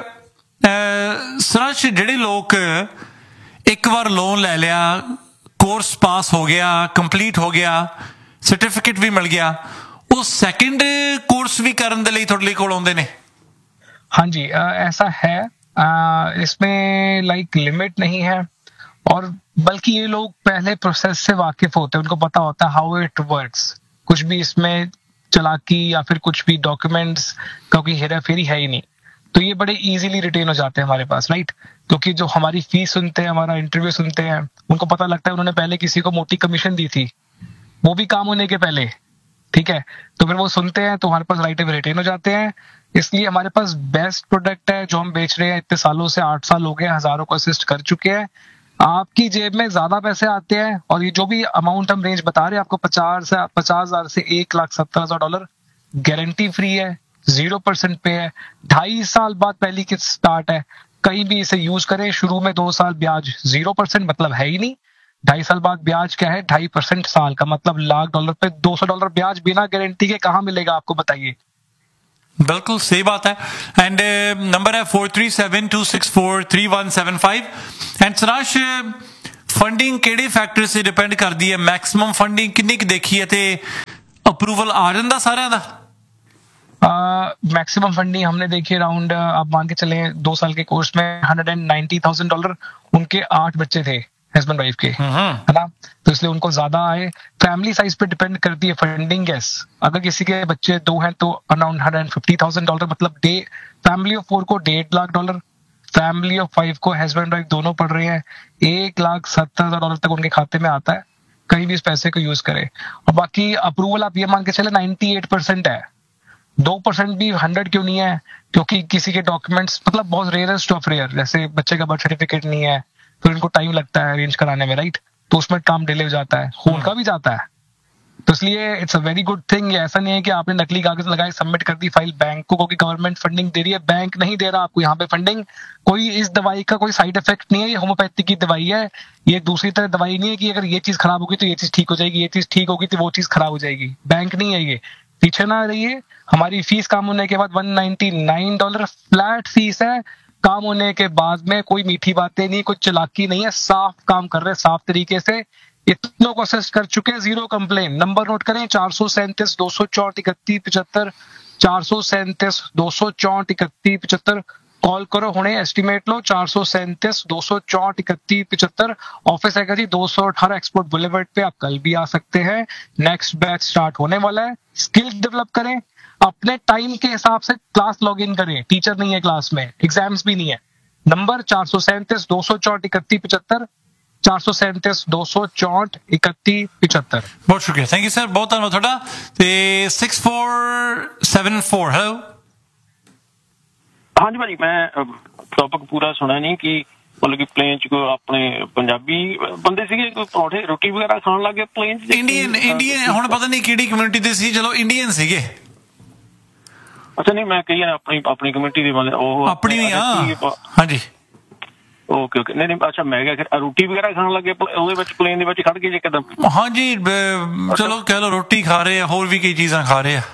सरांश ਜਿਹੜੇ ਲੋਕ ਇੱਕ ਵਾਰ ਲੋਨ ਲੈ ਲਿਆ ਕੋਰਸ ਪਾਸ ਹੋ ਗਿਆ ਕੰਪਲੀਟ ਹੋ ਗਿਆ ਸਰਟੀਫਿਕੇਟ ਵੀ ਮਿਲ ਗਿਆ ਉਹ ਸੈਕੰਡ ਕੋਰਸ ਵੀ ਕਰਨ ਦੇ ਲਈ ਤੁਹਾਡੇ ਕੋਲ ਆਉਂਦੇ ਨੇ हाँ जी ऐसा है इसमें लाइक लिमिट नहीं है और बल्कि ये लोग पहले प्रोसेस से वाकिफ होते हैं उनको पता होता है हाउ इट वर्क्स कुछ भी इसमें चालाकी या फिर कुछ भी डॉक्यूमेंट्स क्योंकि हेरा फेरी है ही नहीं तो ये बड़े इजीली रिटेन हो जाते हैं हमारे पास राइट क्योंकि जो हमारी फीस सुनते हैं हमारा इंटरव्यू सुनते हैं उनको पता लगता है उन्होंने पहले किसी को मोटी कमीशन दी थी वो भी काम होने के पहले ठीक है तो फिर वो सुनते हैं तो हमारे पास राइट अवे रिटेन हो जाते हैं इसलिए हमारे पास बेस्ट प्रोडक्ट है जो हम बेच रहे हैं इतने सालों से 8 साल हो गए हजारों को असिस्ट कर चुके हैं आपकी जेब में ज्यादा पैसे आते हैं और ये जो भी अमाउंट हम रेंज बता रहे हैं आपको 50,000 से $1,70,000 गारंटी फ्री है 0% पे है 2.5 साल बाद पहली किस्त स्टार्ट है कहीं भी इसे यूज करें शुरू में 2 साल ब्याज 0% मतलब है ही नहीं 2.5 साल बाद ब्याज क्या है? 2.5% साल का, मतलब $1,00,000 पे $200 ब्याज बिना गारंटी के कहाँ मिलेगा आपको, बताइए। बिल्कुल सही बात है। एंड नंबर है 4372643175। एंड सराश फंडिंग ਕਿਹੜੇ ਫੈਕਟਰ से डिपेंड ਕਰਦੀ ਹੈ? ਮੈਕਸਿਮਮ ਫੰਡਿੰਗ ਕਿੰਨੀ ਕੁ ਦੇਖੀ ਹੈ ਤੇ ਅਪਰੂਵਲ आ ਜਾਂਦਾ ਸਾਰਿਆਂ ਦਾ? मैक्सिमम फंडिंग हमने देखी अराउंड, आप मान के चले 2 साल के कोर्स में $190,000, उनके 8 बच्चे थे हस्बैंड वाइफ के, है ना, तो इसलिए उनको ज्यादा आए। फैमिली साइज पे डिपेंड करती है फंडिंग। यस, अगर किसी के बच्चे 2 हैं तो अराउंड $150,000, मतलब फैमिली ऑफ 4 को $1.5 लाख, फैमिली ऑफ 5 को हस्बैंड वाइफ दोनों पढ़ रहे हैं $1,70,000 तक उनके खाते में आता है, कहीं भी इस पैसे को यूज करें। और बाकी अप्रूवल आप ये मान के चले 98% है, 2% भी 100 क्यों नहीं है? क्योंकि किसी के डॉक्यूमेंट्स, मतलब बहुत रेयरेस्ट ऑफ रेयर, जैसे बच्चे का बर्थ सर्टिफिकेट नहीं है तो इनको टाइम लगता है अरेंज कराने में, राइट, तो उसमें काम डिले हो जाता है, खून का भी जाता है, तो इसलिए it's a very good thing. ऐसा नहीं है कि आपने नकली कागज लगाए, सबमिट कर दी फाइल बैंक को, क्योंकि गवर्नमेंट फंडिंग दे रही है, बैंक नहीं दे रहा आपको यहाँ पे फंडिंग। कोई इस दवाई का कोई साइड इफेक्ट नहीं है, ये होम्योपैथी की दवाई है, ये दूसरी तरह दवाई नहीं है कि अगर ये चीज खराब होगी तो ये चीज ठीक हो जाएगी, ये चीज ठीक होगी तो वो चीज खराब हो जाएगी। बैंक नहीं है ये, पीछे ना रहिए। हमारी फीस काम होने के बाद $199 फ्लैट फीस है। काम होने के बाद में कोई मीठी बातें नहीं, कोई चालाकी नहीं है, साफ काम कर रहे हैं, साफ तरीके से। इतनों को असेस कर चुके हैं, 0 कंप्लेन। नंबर नोट करें, 437-264-3175, 437-264-3175। कॉल करो, हुणे एस्टिमेट लो, 437-264-3175। ऑफिस है जी 218 एक्सपोर्ट बुलेवर्ड पे, आप कल भी आ सकते हैं। नेक्स्ट बैच स्टार्ट होने वाला है। स्किल्स डेवलप करें, अपने टाइम के हिसाब से क्लास लॉग इन करें। टीचर नहीं है क्लास में, एग्जाम्स भी नहीं है। नंबर 437-264-3175, 437-264-3175। बहुत शुक्रिया, थैंक यू सर, बहुत धन्यवाद ਤੁਹਾਡਾ। ਤੇ 6474 ਹੈਲੋ। ਹਾਂਜੀ ਭਾਜੀ, ਮੈਂ ਟੌਪਿਕ ਪੂਰਾ ਸੁਣਿਆ ਨਹੀਂ ਕਿ ਮਤਲਬ ਕਿ ਪਲੇਨ ਚ ਕੋਈ ਆਪਣੇ ਪੰਜਾਬੀ ਬੰਦੇ ਸੀਗੇ, ਕੋਈ ਪਰੌਂਠੇ ਰੋਟੀ ਵਗੈਰਾ ਖਾਣ ਲੱਗੇ ਪਲੇਨ ਚ? ਇੰਡੀਅਨ ਹੁਣ ਪਤਾ ਨਹੀਂ ਕਿਹੜੀ ਕਮਿਊਨਿਟੀ ਦੇ ਸੀ, ਚਲੋ ਇੰਡੀਅਨ ਸੀਗੇ। ਅੱਛਾ, ਨਹੀਂ ਮੈਂ ਕਹੀ ਆਪਣੀ ਕਮਿਊਨਿਟੀ ਦੇ ਬੰਦੇ, ਉਹ ਆਪਣੀ ਵੀ ਆ। ਹਾਂਜੀ, ਓਕੇ ਓਕੇ, ਨਹੀਂ ਅੱਛਾ, ਮੈਂ ਕਿਹਾ ਰੋਟੀ ਵਗੈਰਾ ਖਾਣ ਲੱਗੇ ਉਹਦੇ ਵਿੱਚ ਪਲੇਨ ਦੇ ਵਿੱਚ ਖੜ ਕੇ ਜੇ ਕਦਮ? ਹਾਂਜੀ, ਚਲੋ ਕਹਿ ਲਓ ਰੋਟੀ ਖਾ ਰਹੇ ਆ, ਹੋਰ ਵੀ ਕਈ ਚੀਜ਼ਾਂ ਖਾ ਰਹੇ ਆ।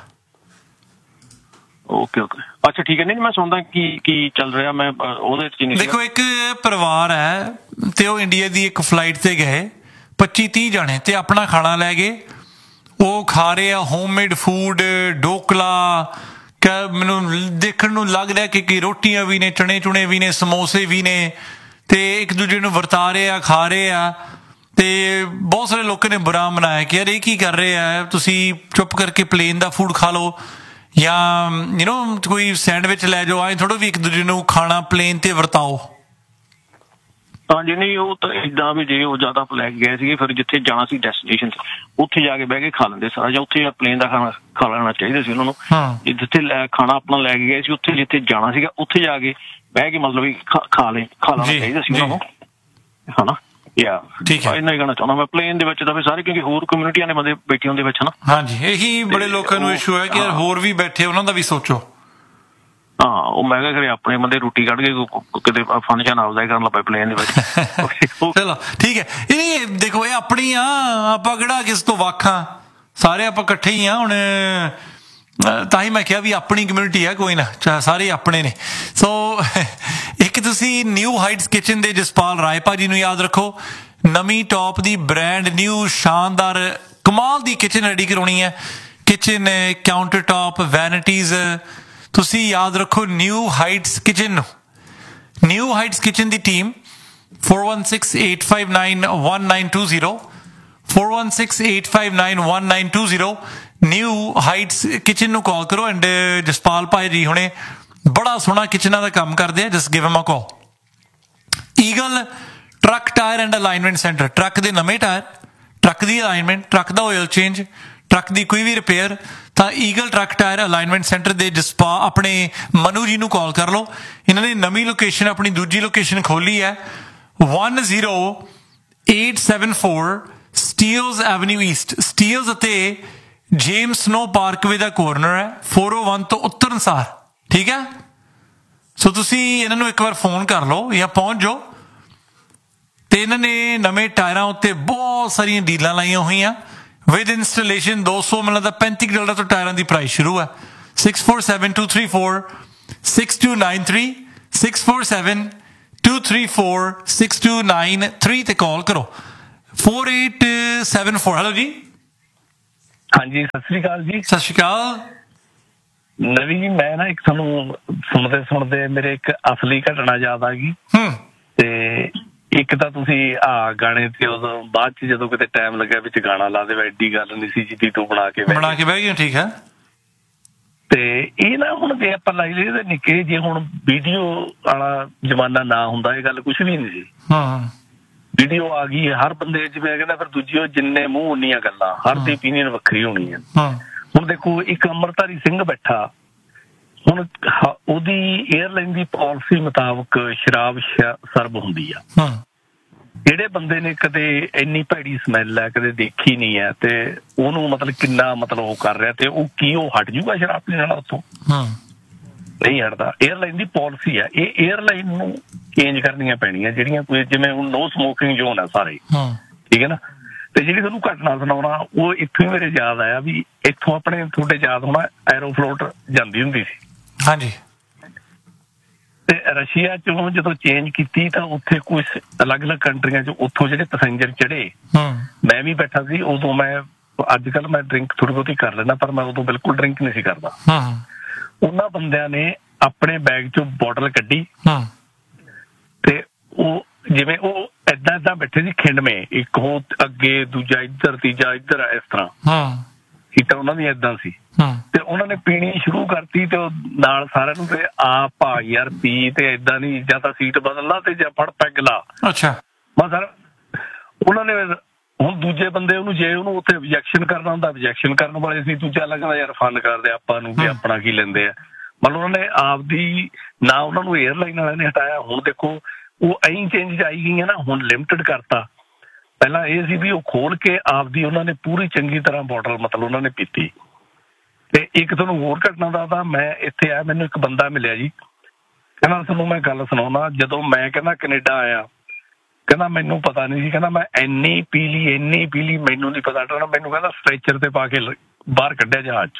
ਓਕੇ ਓਕੇ, ਅੱਛਾ ਠੀਕ ਹੈ। ਨਹੀਂ ਮੈਂ ਸੁਣਦਾ ਕੀ ਚੱਲ ਰਿਹਾ, ਮੈਂ ਉਹਦੇ ਚ ਨਹੀਂ। ਦੇਖੋ, ਇੱਕ ਪਰਿਵਾਰ ਹੈ ਤੇ ਉਹ ਇੰਡੀਆ ਦੀ ਇੱਕ ਫਲਾਈਟ ਤੇ ਗਏ, 25-30 ਜਾਣੇ, ਤੇ ਆਪਣਾ ਖਾਣਾ ਲੈ ਗਏ। ਉਹ ਖਾ ਰਹੇ ਆ ਹੋਮਮੇਡ ਫੂਡ, ਢੋਕਲਾ, ਮੈਨੂੰ ਦੇਖਣ ਨੂੰ ਲੱਗ ਰਿਹਾ ਕਿ ਰੋਟੀਆਂ ਵੀ ਨੇ, ਚਣੇ ਚੁਣੇ ਵੀ ਨੇ, ਸਮੋਸੇ ਵੀ ਨੇ, ਤੇ ਇੱਕ ਦੂਜੇ ਨੂੰ ਵਰਤਾ ਰਹੇ ਆ, ਖਾ ਰਹੇ ਆ। ਤੇ ਬਹੁਤ ਸਾਰੇ ਲੋਕਾਂ ਨੇ ਬੁਰਾ ਮਨਾਇਆ ਕਿ ਯਾਰ ਇਹ ਕੀ ਕਰ ਰਹੇ ਆ, ਤੁਸੀਂ ਚੁੱਪ ਕਰਕੇ ਪਲੇਨ ਦਾ ਫੂਡ ਖਾ ਲਓ, ਜਾਂ ਕੋਈ ਸੈਂਡਵਿਚ ਲੈ ਜਾਓ, ਐਂ ਥੋੜਾ ਵੀ ਇੱਕ ਦੂਜੇ ਨੂੰ ਖਾਣਾ ਪਲੇਨ ਤੇ ਵਰਤਾਓ। ਹਾਂਜੀ, ਨਹੀਂ ਉਹ ਤਾਂ ਏਦਾਂ ਵੀ ਜੇ ਉਹ ਜ਼ਿਆਦਾ ਲੈ ਕੇ ਗਏ ਸੀਗੇ, ਫਿਰ ਜਿੱਥੇ ਜਾਣਾ ਸੀ ਡੈਸਟੀਨੇਸ਼ਨ, ਉੱਥੇ ਜਾ ਕੇ ਬਹਿ ਕੇ ਖਾ ਲੈਂਦੇ ਸਾਰਾ, ਜਾਂ ਉੱਥੇ ਪਲੇਨ ਦਾ ਖਾਣਾ ਖਾ ਲੈਣਾ ਚਾਹੀਦਾ ਸੀ ਉਹਨਾਂ ਨੂੰ। ਜਿੱਥੇ ਖਾਣਾ ਆਪਣਾ ਲੈ ਕੇ ਗਏ ਸੀ, ਉੱਥੇ ਜਿੱਥੇ ਜਾਣਾ ਸੀਗਾ ਉੱਥੇ ਜਾ ਕੇ ਬਹਿ ਕੇ ਮਤਲਬ ਵੀ ਖਾ ਲੈਣਾ ਚਾਹੀਦਾ ਸੀ ਉਹਨਾਂ ਨੂੰ, ਹਨਾ। ਠੀਕ ਹੈ, ਇੰਨਾ ਹੀ ਕਹਿਣਾ ਚਾਹੁੰਦਾ ਮੈਂ। ਪਲੇਨ ਦੇ ਵਿੱਚ ਤਾਂ ਫਿਰ ਸਾਰੇ, ਕਿਉਂਕਿ ਹੋਰ ਕਮਿਊਨਿਟੀਆਂ ਦੇ ਬੰਦੇ ਬੈਠੇ ਹੁੰਦੇ ਵਿੱਚ, ਹਨਾ। ਹਾਂਜੀ, ਇਹੀ ਬੜੇ ਲੋਕਾਂ ਨੂੰ ਇਸ਼ੂ ਹੈ ਕਿ ਯਾਰ ਹੋਰ ਵੀ ਬੈਠੇ, ਉਹਨਾਂ ਦਾ ਵੀ ਸੋਚੋ। ਹਾਂ, ਉਹ ਮੈਂ ਕਿਹਾ ਕਰੇ ਆਪਣੇ ਬੰਦੇ ਰੋਟੀ ਕੱਢ ਕੇ ਕਿਤੇ ਫੰਕਸ਼ਨ ਆਪਦਾ ਕਰਨ ਲੱਗ ਪਏ ਪਲੇਨ ਦੇ ਵਿੱਚ। ਚਲੋ ਠੀਕ ਹੈ, ਇਹ ਦੇਖੋ ਇਹ ਆਪਣੀ ਆ, ਆਪਾਂ ਕਿਹੜਾ ਕਿਸ ਤੋਂ ਵੱਖ ਆ, ਸਾਰੇ ਆਪਾਂ ਇਕੱਠੇ ਹੀ ਆ। ਹੁਣ ਤਾਂ ਹੀ ਮੈਂ ਕਿਹਾ ਵੀ ਆਪਣੀ ਕਮਿਊਨਿਟੀ ਆ, ਕੋਈ ਨਾ, ਸਾਰੇ ਆਪਣੇ ਨੇ। ਸੋ ਇੱਕ ਤੁਸੀਂ ਨਿਊ ਹਾਈਟਸ ਕਿਚਨ ਦੇ ਜਸਪਾਲ ਰਾਏ ਭਾਜੀ ਨੂੰ ਯਾਦ ਰੱਖੋ, ਨਵੀਂ ਟੌਪ ਦੀ ਬ੍ਰਾਂਡ ਨਿਊ ਸ਼ਾਨਦਾਰ ਕਮਾਲ ਦੀ ਕਿਚਨ ਰੈਡੀ ਕਰਾਉਣੀ ਹੈ। ਕਿਚਨ, ਕਾਊਂਟਰ ਟੌਪ, ਵੈਨਿਟੀਜ਼, ਤੁਸੀਂ ਯਾਦ ਰੱਖੋ ਨਿਊ ਹਾਈਟਸ ਕਿਚਨ ਨੂੰ। ਨਿਊ ਹਾਈਟਸ ਕਿਚਨ ਦੀ ਟੀਮ 4168591920, 4168591920, ਨਿਊ ਹਾਈਟਸ ਕਿਚਨ ਨੂੰ ਕਾਲ ਕਰੋ। ਐਂਡ ਜਸਪਾਲ ਭਾਈ ਜੀ ਹੁਣੇ ਬੜਾ ਸੋਹਣਾ ਕਿਚਨਾਂ ਦਾ ਕੰਮ ਕਰਦੇ ਆ, just give him a call. Eagle truck tyre and alignment centre, truck ਦੇ ਨਵੇਂ ਟਾਇਰ, ਟਰੱਕ ਦੀ ਅਲਾਈਨਮੈਂਟ, ਟਰੱਕ ਦਾ ਆਇਲ ਚੇਂਜ, ਟਰੱਕ ਦੀ ਕੋਈ ਵੀ ਰਿਪੇਅਰ, ਤਾਂ eagle truck tyre alignment centre ਦੇ ਆਪਣੇ ਮਨੂ ਜੀ ਨੂੰ ਕਾਲ ਕਰ ਲਓ। ਇਹਨਾਂ ਨੇ ਨਵੀਂ ਲੋਕੇਸ਼ਨ, ਆਪਣੀ ਦੂਜੀ ਲੋਕੇਸ਼ਨ ਖੋਲੀ ਹੈ, 10874 ਸਟੀਲਸ ਐਵਨਿਊ ਈਸਟ, ਸਟੀਲਸ ਅਤੇ ਜੇਮਸ ਸਨੋ ਪਾਰਕਵੇ ਦਾ ਕੋਰਨਰ ਹੈ, 401 ਤੋਂ ਉੱਤਰਨ ਸਾਰ। ਠੀਕ ਹੈ, ਸੋ ਤੁਸੀਂ ਇਹਨਾਂ ਨੂੰ ਇੱਕ ਵਾਰ ਫੋਨ ਕਰ ਲਓ ਜਾਂ ਪਹੁੰਚ ਜਾਓ। ਤੇ ਤੇ ਇਹਨਾਂ ਨੇ ਨਵੇਂ ਟਾਇਰਾਂ ਉੱਤੇ ਬਹੁਤ ਸਾਰੀਆਂ ਡੀਲਾਂ ਲਾਈਆਂ ਹੋਈਆਂ ਵਿਦ ਇੰਸਟਾਲੇਸ਼ਨ। $200 ਮੈਨੂੰ ਲੱਗਦਾ $35 ਤੋਂ ਟਾਇਰਾਂ ਦੀ ਪ੍ਰਾਈਸ ਸ਼ੁਰੂ ਹੈ। 647-234-6293 647-234-6293 ਤੇ ਕਾਲ ਕਰੋ। 4874। ਹੈਲੋ ਜੀ। ਹਾਂਜੀ, ਸਤਿ ਸ੍ਰੀ ਅਕਾਲ ਜੀ। ਸਤਿ ਸ਼੍ਰੀ ਅਕਾਲ ਨਵੀ ਜੀ। ਮੈਂ ਨਾ ਇੱਕ ਤੁਹਾਨੂੰ ਸੁਣਦੇ ਮੇਰੇ ਇੱਕ ਅਸਲੀ ਘਟਨਾ ਯਾਦ ਆ ਗਈ। ਤੇ ਇੱਕ ਤਾਂ ਤੁਸੀਂ ਗਾਣੇ ਤੇ ਉਦੋਂ ਬਾਅਦ ਚ ਜਦੋਂ ਕਿਤੇ ਟਾਈਮ ਲੱਗਿਆ ਵਿੱਚ ਗਾਣਾ ਲਾ ਦੇਵੇ, ਐਡੀ ਗੱਲ ਨਹੀਂ ਸੀ ਜੀ ਤੂੰ ਬਣਾ ਕੇ ਬਹਿ ਗਏ। ਠੀਕ ਹੈ। ਤੇ ਇਹ ਨਾ ਹੁਣ ਜੇ ਆਪਾਂ ਲਾਈ ਲਈਏ ਤਾਂ ਨਿੱਕੇ ਜੇ ਹੁਣ ਵੀਡੀਓ ਵਾਲਾ ਜ਼ਮਾਨਾ ਨਾ ਹੁੰਦਾ ਇਹ ਗੱਲ ਕੁਛ ਵੀ ਨਹੀਂ ਸੀ। ਵੀਡੀਓ ਆ ਗਈ ਹਰ ਬੰਦੇ ਜਿਵੇਂ ਕਹਿੰਦਾ ਫਿਰ ਦੂਜੀ ਉਹ ਜਿੰਨੇ ਮੂੰਹ ਉਨੀਆਂ ਗੱਲਾਂ, ਹਰ ਦੀ ਓਪੀਨੀਅਨ ਵੱਖਰੀ ਹੋਣੀ ਹੈ। ਹੁਣ ਦੇਖੋ ਇੱਕ ਅੰਮ੍ਰਿਤਧਾਰੀ ਸਿੰਘ ਬੈਠਾ, ਹੁਣ ਉਹਦੀ 에ਅਰਲਾਈਨ ਦੀ ਪਾਲਿਸੀ ਮੁਤਾਬਕ ਸ਼ਰਾਬ ਸਰਵ ਹੁੰਦੀ ਆ। ਜਿਹੜੇ ਬੰਦੇ ਨੇ ਕਦੇ ਇੰਨੀ ਭੈੜੀ ਸਮੈਲ ਹੈ ਕਦੇ ਦੇਖੀ ਨਹੀਂ ਹੈ ਤੇ ਉਹਨੂੰ ਮਤਲਬ ਕਿੰਨਾ ਮਤਲਬ ਉਹ ਕਰ ਰਿਹਾ ਤੇ ਉਹ ਹਟ ਜੂਗਾ ਸ਼ਰਾਬ ਪੀਣ ਨਾਲ ਉੱਥੋਂ? ਨਹੀਂ ਹਟਦਾ। 에ਅਰਲਾਈਨ ਦੀ ਪਾਲਿਸੀ ਹੈ, ਇਹ 에ਅਰਲਾਈਨ ਨੂੰ ਚੇਂਜ ਕਰਨੀਆਂ ਪੈਣੀਆਂ ਜਿਹੜੀਆਂ ਕੋਈ ਜਿਵੇਂ ਹੁਣ ਨੋ ਸਮੋਕਿੰਗ ਜ਼ੋਨ ਹੈ ਸਾਰੇ, ਠੀਕ ਹੈ ਨਾ। ਤੇ ਜਿਹੜੀ ਤੁਹਾਨੂੰ ਘਟਨਾ ਸੁਣਾਉਣਾ ਉਹ ਇੱਥੋਂ ਹੀ ਮੇਰੇ ਯਾਦ ਆਇਆ ਵੀ ਇੱਥੋਂ ਆਪਣੇ ਤੁਹਾਡੇ ਯਾਦ ਹੋਣਾ ਐਰੋਫਲੋਟ ਜਾਂਦੀ ਹੁੰਦੀ ਸੀ। ਹਾਂਜੀ। ਤੇ ਰਸ਼ੀਆ ਚੋਂ ਜਦੋਂ ਚੇਂਜ ਕੀਤੀ ਤਾਂ ਉੱਥੇ ਕੁਝ ਅਲੱਗ-ਅਲੱਗ ਕੰਟਰੀਆਂ ਚ ਉੱਥੋਂ ਜਿਹੜੇ ਪੈਸੇਂਜਰ ਚੜੇ, ਮੈਂ ਵੀ ਬੈਠਾ ਸੀ ਉਦੋਂ। ਮੈਂ ਅੱਜ ਕੱਲ ਮੈਂ ਡਰਿੰਕ ਥੋੜੀ ਬਹੁਤੀ ਕਰ ਲੈਂਦਾ ਪਰ ਮੈਂ ਉਦੋਂ ਬਿਲਕੁਲ ਡਰਿੰਕ ਨਹੀਂ ਸੀ ਕਰਦਾ। ਉਹਨਾਂ ਬੰਦਿਆਂ ਨੇ ਆਪਣੇ ਬੈਗ ਚੋਂ ਬੋਟਲ ਕੱਢੀ ਤੇ ਉਹ ਜਿਵੇਂ ਉਹ ਏਦਾਂ ਬੈਠੇ ਸੀ ਖਿੰਡਵੇਂ, ਇੱਕ ਉਹ ਅੱਗੇ ਦੂਜਾ ਇੱਧਰ ਤੀਜਾ ਇੱਧਰ ਇਸ ਤਰ੍ਹਾਂ ਸੀਟਾਂ ਉਹਨਾਂ ਦੀਆਂ ਏਦਾਂ ਸੀ। ਤੇ ਉਹਨਾਂ ਨੇ ਪੀਣੀ ਸ਼ੁਰੂ ਕਰਤੀ ਤੇ ਨਾਲ ਸਾਰਿਆਂ ਨੂੰ ਤੇ ਭਾ ਯਾਰ ਪੀ ਤੇ ਏਦਾਂ ਨੀ, ਜਾਂ ਤਾਂ ਸੀਟ ਬਦਲ ਲਾ ਤੇ ਜਾਂ ਫੜ ਪੈਗ ਲਾ। ਅੱਛਾ। ਮੈਂ ਸਰ ਉਹਨਾਂ ਨੇ ਹੁਣ ਦੂਜੇ ਬੰਦੇ ਉਹਨੂੰ ਜੇ ਉਹਨੂੰ ਉੱਥੇ ਆਬਜੈਕਸ਼ਨ ਕਰਨਾ ਹੁੰਦਾ ਆਬਜੈਕਸ਼ਨ ਕਰਨ ਵਾਲੇ ਸੀ, ਦੂਜਾ ਲੱਗਦਾ ਯਾਰ ਫਨ ਕਰਦੇ ਆਪਾਂ ਨੂੰ ਕਿ ਆਪਣਾ ਕੀ ਲੈਂਦੇ ਆ। ਮਤਲਬ ਉਹਨਾਂ ਨੇ ਆਪਦੀ ਨਾ ਉਹਨਾਂ ਨੂੰ 에ਅਰਲਾਈਨ ਵਾਲਿਆਂ ਨੇ ਹਟਾਇਆ। ਹੁਣ ਦੇਖੋ ਉਹ ਐਂ ਚੇਂਜ ਆਈ ਗਈਆਂ ਨਾ, ਹੁਣ ਲਿਮਟਿਡ ਕਰਤਾ। ਪਹਿਲਾਂ ਇਹ ਸੀ ਵੀ ਉਹ ਖੋਲ ਕੇ ਆਪਦੀ ਉਹਨਾਂ ਨੇ ਪੂਰੀ ਚੰਗੀ ਤਰ੍ਹਾਂ ਬੋਟਲ ਮਤਲਬ ਉਹਨਾਂ ਨੇ ਪੀਤੀ। ਤੇ ਇੱਕ ਤੁਹਾਨੂੰ ਹੋਰ ਘਟਨਾ ਦੱਸਦਾ, ਮੈਂ ਇੱਥੇ ਆਇਆ ਮੈਨੂੰ ਇੱਕ ਬੰਦਾ ਮਿਲਿਆ ਜੀ, ਕਹਿੰਦਾ ਤੁਹਾਨੂੰ ਮੈਂ ਗੱਲ ਸੁਣਾਉਣਾ। ਜਦੋਂ ਮੈਂ ਕਹਿੰਦਾ ਕੈਨੇਡਾ ਆਇਆ, ਕਹਿੰਦਾ ਮੈਨੂੰ ਪਤਾ ਨਹੀਂ ਸੀ, ਕਹਿੰਦਾ ਮੈਂ ਇੰਨੀ ਪੀ ਲਈ ਮੈਨੂੰ ਨਹੀਂ ਪਤਾ। ਮੈਨੂੰ ਕਹਿੰਦਾ ਸਟ੍ਰੈਚਰ ਤੇ ਪਾ ਕੇ ਬਾਹਰ ਕੱਢਿਆ ਜਹਾਜ਼ ਚ।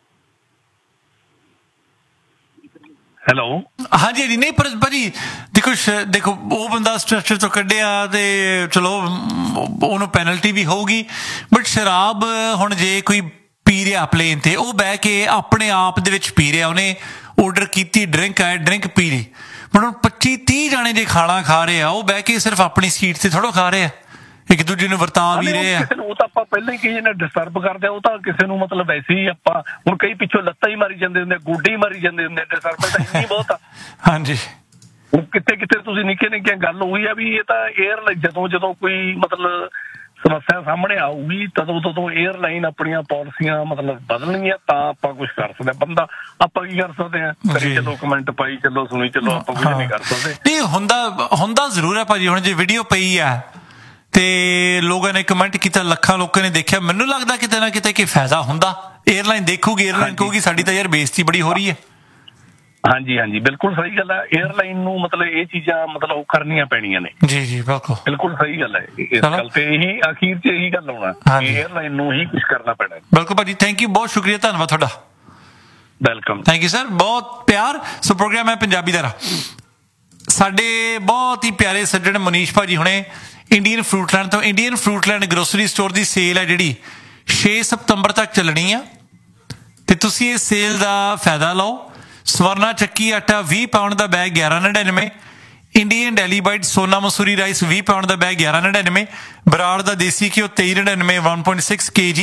ਹੈਲੋ। ਹਾਂਜੀ ਨਹੀਂ ਪਰ ਭਾਜੀ ਦੇਖੋ ਉਹ ਬੰਦਾ ਸਟ੍ਰਕਚਰ ਤੋਂ ਕੱਢਿਆ ਤੇ ਚਲੋ ਉਹਨੂੰ ਪੈਨਲਟੀ ਵੀ ਹੋਊਗੀ, ਬਟ ਸ਼ਰਾਬ ਹੁਣ ਜੇ ਕੋਈ ਪੀ ਰਿਹਾ ਪਲੇਨ ਤੇ ਉਹ ਬਹਿ ਕੇ ਆਪਣੇ ਆਪ ਦੇ ਵਿੱਚ ਪੀ ਰਿਹਾ, ਉਹਨੇ ਆਰਡਰ ਕੀਤੀ ਡਰਿੰਕ ਪੀ ਲਈ। ਹੁਣ 25-30 ਜਾਣੇ ਜੇ ਖਾਣਾ ਖਾ ਰਹੇ ਆ ਉਹ ਬਹਿ ਕੇ ਸਿਰਫ ਆਪਣੀ ਸੀਟ ਤੇ ਥੋੜ੍ਹਾ ਖਾ ਰਹੇ ਆ, ਇੱਕ ਦੂਜੇ ਨੂੰ ਵਰਤਾ ਵੀ ਰਹੇ ਆ। ਉਹ ਤਾਂ ਆਪਾਂ ਪਹਿਲਾਂ ਹੀ ਕਹੀ ਡਿਸਟਰਬ ਕਰਦੇ ਆ, ਉਹ ਤਾਂ ਕਿਸੇ ਨੂੰ ਮਤਲਬ ਵੈਸੇ ਹੀ ਆਪਾਂ ਹੁਣ ਕਈ ਪਿੱਛੋਂ ਲੱਤਾਂ ਹੀ ਮਾਰੀ ਜਾਂਦੇ ਹੁੰਦੇ, ਗੋਡੇ ਹੀ ਮਾਰੀ ਜਾਂਦੇ ਹੁੰਦੇ, ਡਿਸਟਰਬ ਤਾਂ ਇੰਨੀ ਬਹੁਤ ਆ। ਹਾਂਜੀ। ਹੁਣ ਕਿਤੇ ਤੁਸੀਂ ਨਿੱਕੀਆਂ ਗੱਲ ਉਹੀ ਆ ਵੀ ਇਹ ਤਾਂ ਜਦੋਂ ਕੋਈ ਮਤਲਬ ਸਮੱਸਿਆ ਸਾਹਮਣੇ ਆਊਗੀ ਤਦੋਂ 에ਅਰਲਾਈਨ ਆਪਣੀਆਂ ਪਾਲਿਸੀਆਂ ਮਤਲਬ ਬਦਲਣਗੀਆਂ ਤਾਂ ਆਪਾਂ ਕੁਛ ਕਰ ਸਕਦੇ। ਬੰਦਾ ਆਪਾਂ ਕੀ ਕਰ ਸਕਦੇ ਆ, ਕਰੀ ਚੱਲੋ ਕਮੈਂਟ ਪਾਈ ਚੱਲੋ ਸੁਣੀ ਚੱਲੋ, ਆਪਾਂ ਕੁਝ ਨਹੀਂ ਕਰ ਸਕਦੇ। ਇਹ ਹੁੰਦਾ ਜ਼ਰੂਰ ਹੈ ਭਾਜੀ। ਹੁਣ ਜੇ ਵੀਡੀਓ ਪਈ ਆ ਤੇ ਲੋਕਾਂ ਨੇ ਕਮੈਂਟ ਕੀਤਾ, ਲੱਖਾਂ ਲੋਕਾਂ ਨੇ ਦੇਖਿਆ, ਮੈਨੂੰ ਲੱਗਦਾ ਕਿਤੇ ਨਾ ਕਿਤੇ ਕਿ ਫਾਇਦਾ ਹੁੰਦਾ। 에ਅਰਲਾਈਨ ਦੇਖੂਗੀ, 에ਅਰਲਾਈਨ ਕਹੂਗੀ ਸਾਡੀ ਤਾਂ ਯਾਰ ਬੇਇੱਜ਼ਤੀ ਬੜੀ ਹੋ ਰਹੀ ਹੈ। ਹਾਂਜੀ ਬਿਲਕੁਲ ਸਹੀ ਗੱਲ ਹੈ। 에ਅਰਲਾਈਨ ਨੂੰ ਮਤਲਬ ਇਹ ਚੀਜ਼ਾਂ ਮਤਲਬ ਕਰਨੀਆਂ ਪੈਣੀਆਂ ਨੇ। ਜੀ ਬਿਲਕੁਲ ਸਹੀ ਗੱਲ ਹੈ। ਇਸ ਗੱਲ ਤੇ ਇਹੀ ਅਖੀਰ 'ਚ ਇਹੀ ਗੱਲ ਆਉਣਾ ਕਿ 에ਅਰਲਾਈਨ ਨੂੰ ਹੀ ਕੁਝ ਕਰਨਾ ਪੈਣਾ। ਬਿਲਕੁਲ ਭਾਜੀ, ਥੈਂਕ ਯੂ, ਬਹੁਤ ਸ਼ੁਕਰੀਆ, ਧੰਨਵਾਦ ਤੁਹਾਡਾ। ਵੈਲਕਮ। ਥੈਂਕ ਯੂ ਸਰ, ਬਹੁਤ ਪਿਆਰ। ਸੋ ਪ੍ਰੋਗਰਾਮ ਹੈ ਪੰਜਾਬੀ ਦਾ ਰਾਹ। ਸਾਡੇ ਬਹੁਤ ਹੀ ਪਿਆਰੇ ਸੱਜਣ ਮਨੀਸ਼ ਭਾਜੀ ਹੁਣੇ ਇੰਡੀਅਨ ਫਰੂਟਲੈਂਡ ਤੋਂ, ਇੰਡੀਅਨ ਫਰੂਟਲੈਂਡ ਗਰੋਸਰੀ ਸਟੋਰ ਦੀ ਸੇਲ ਹੈ ਜਿਹੜੀ 6 ਸਤੰਬਰ ਤੱਕ ਚੱਲਣੀ ਆ ਤੇ ਤੁਸੀਂ ਇਸ ਸੇਲ ਦਾ ਫਾਇਦਾ ਲਓ। ਸਵਰਨਾ ਚੱਕੀ ਆਟਾ 20 ਪਾਉਂਡ ਦਾ ਬੈਗ 11.99, ਇੰਡੀਅਨ ਡੈਲੀਬਾਈਟ ਸੋਨਾ ਮਸੂਰੀ ਰਾਈਸ 20 ਪਾਉਂਡ ਦਾ ਬੈਗ 11.99, ਬਰਾੜ ਦਾ ਦੇਸੀ ਘਿਓ 23.99 1.6 kg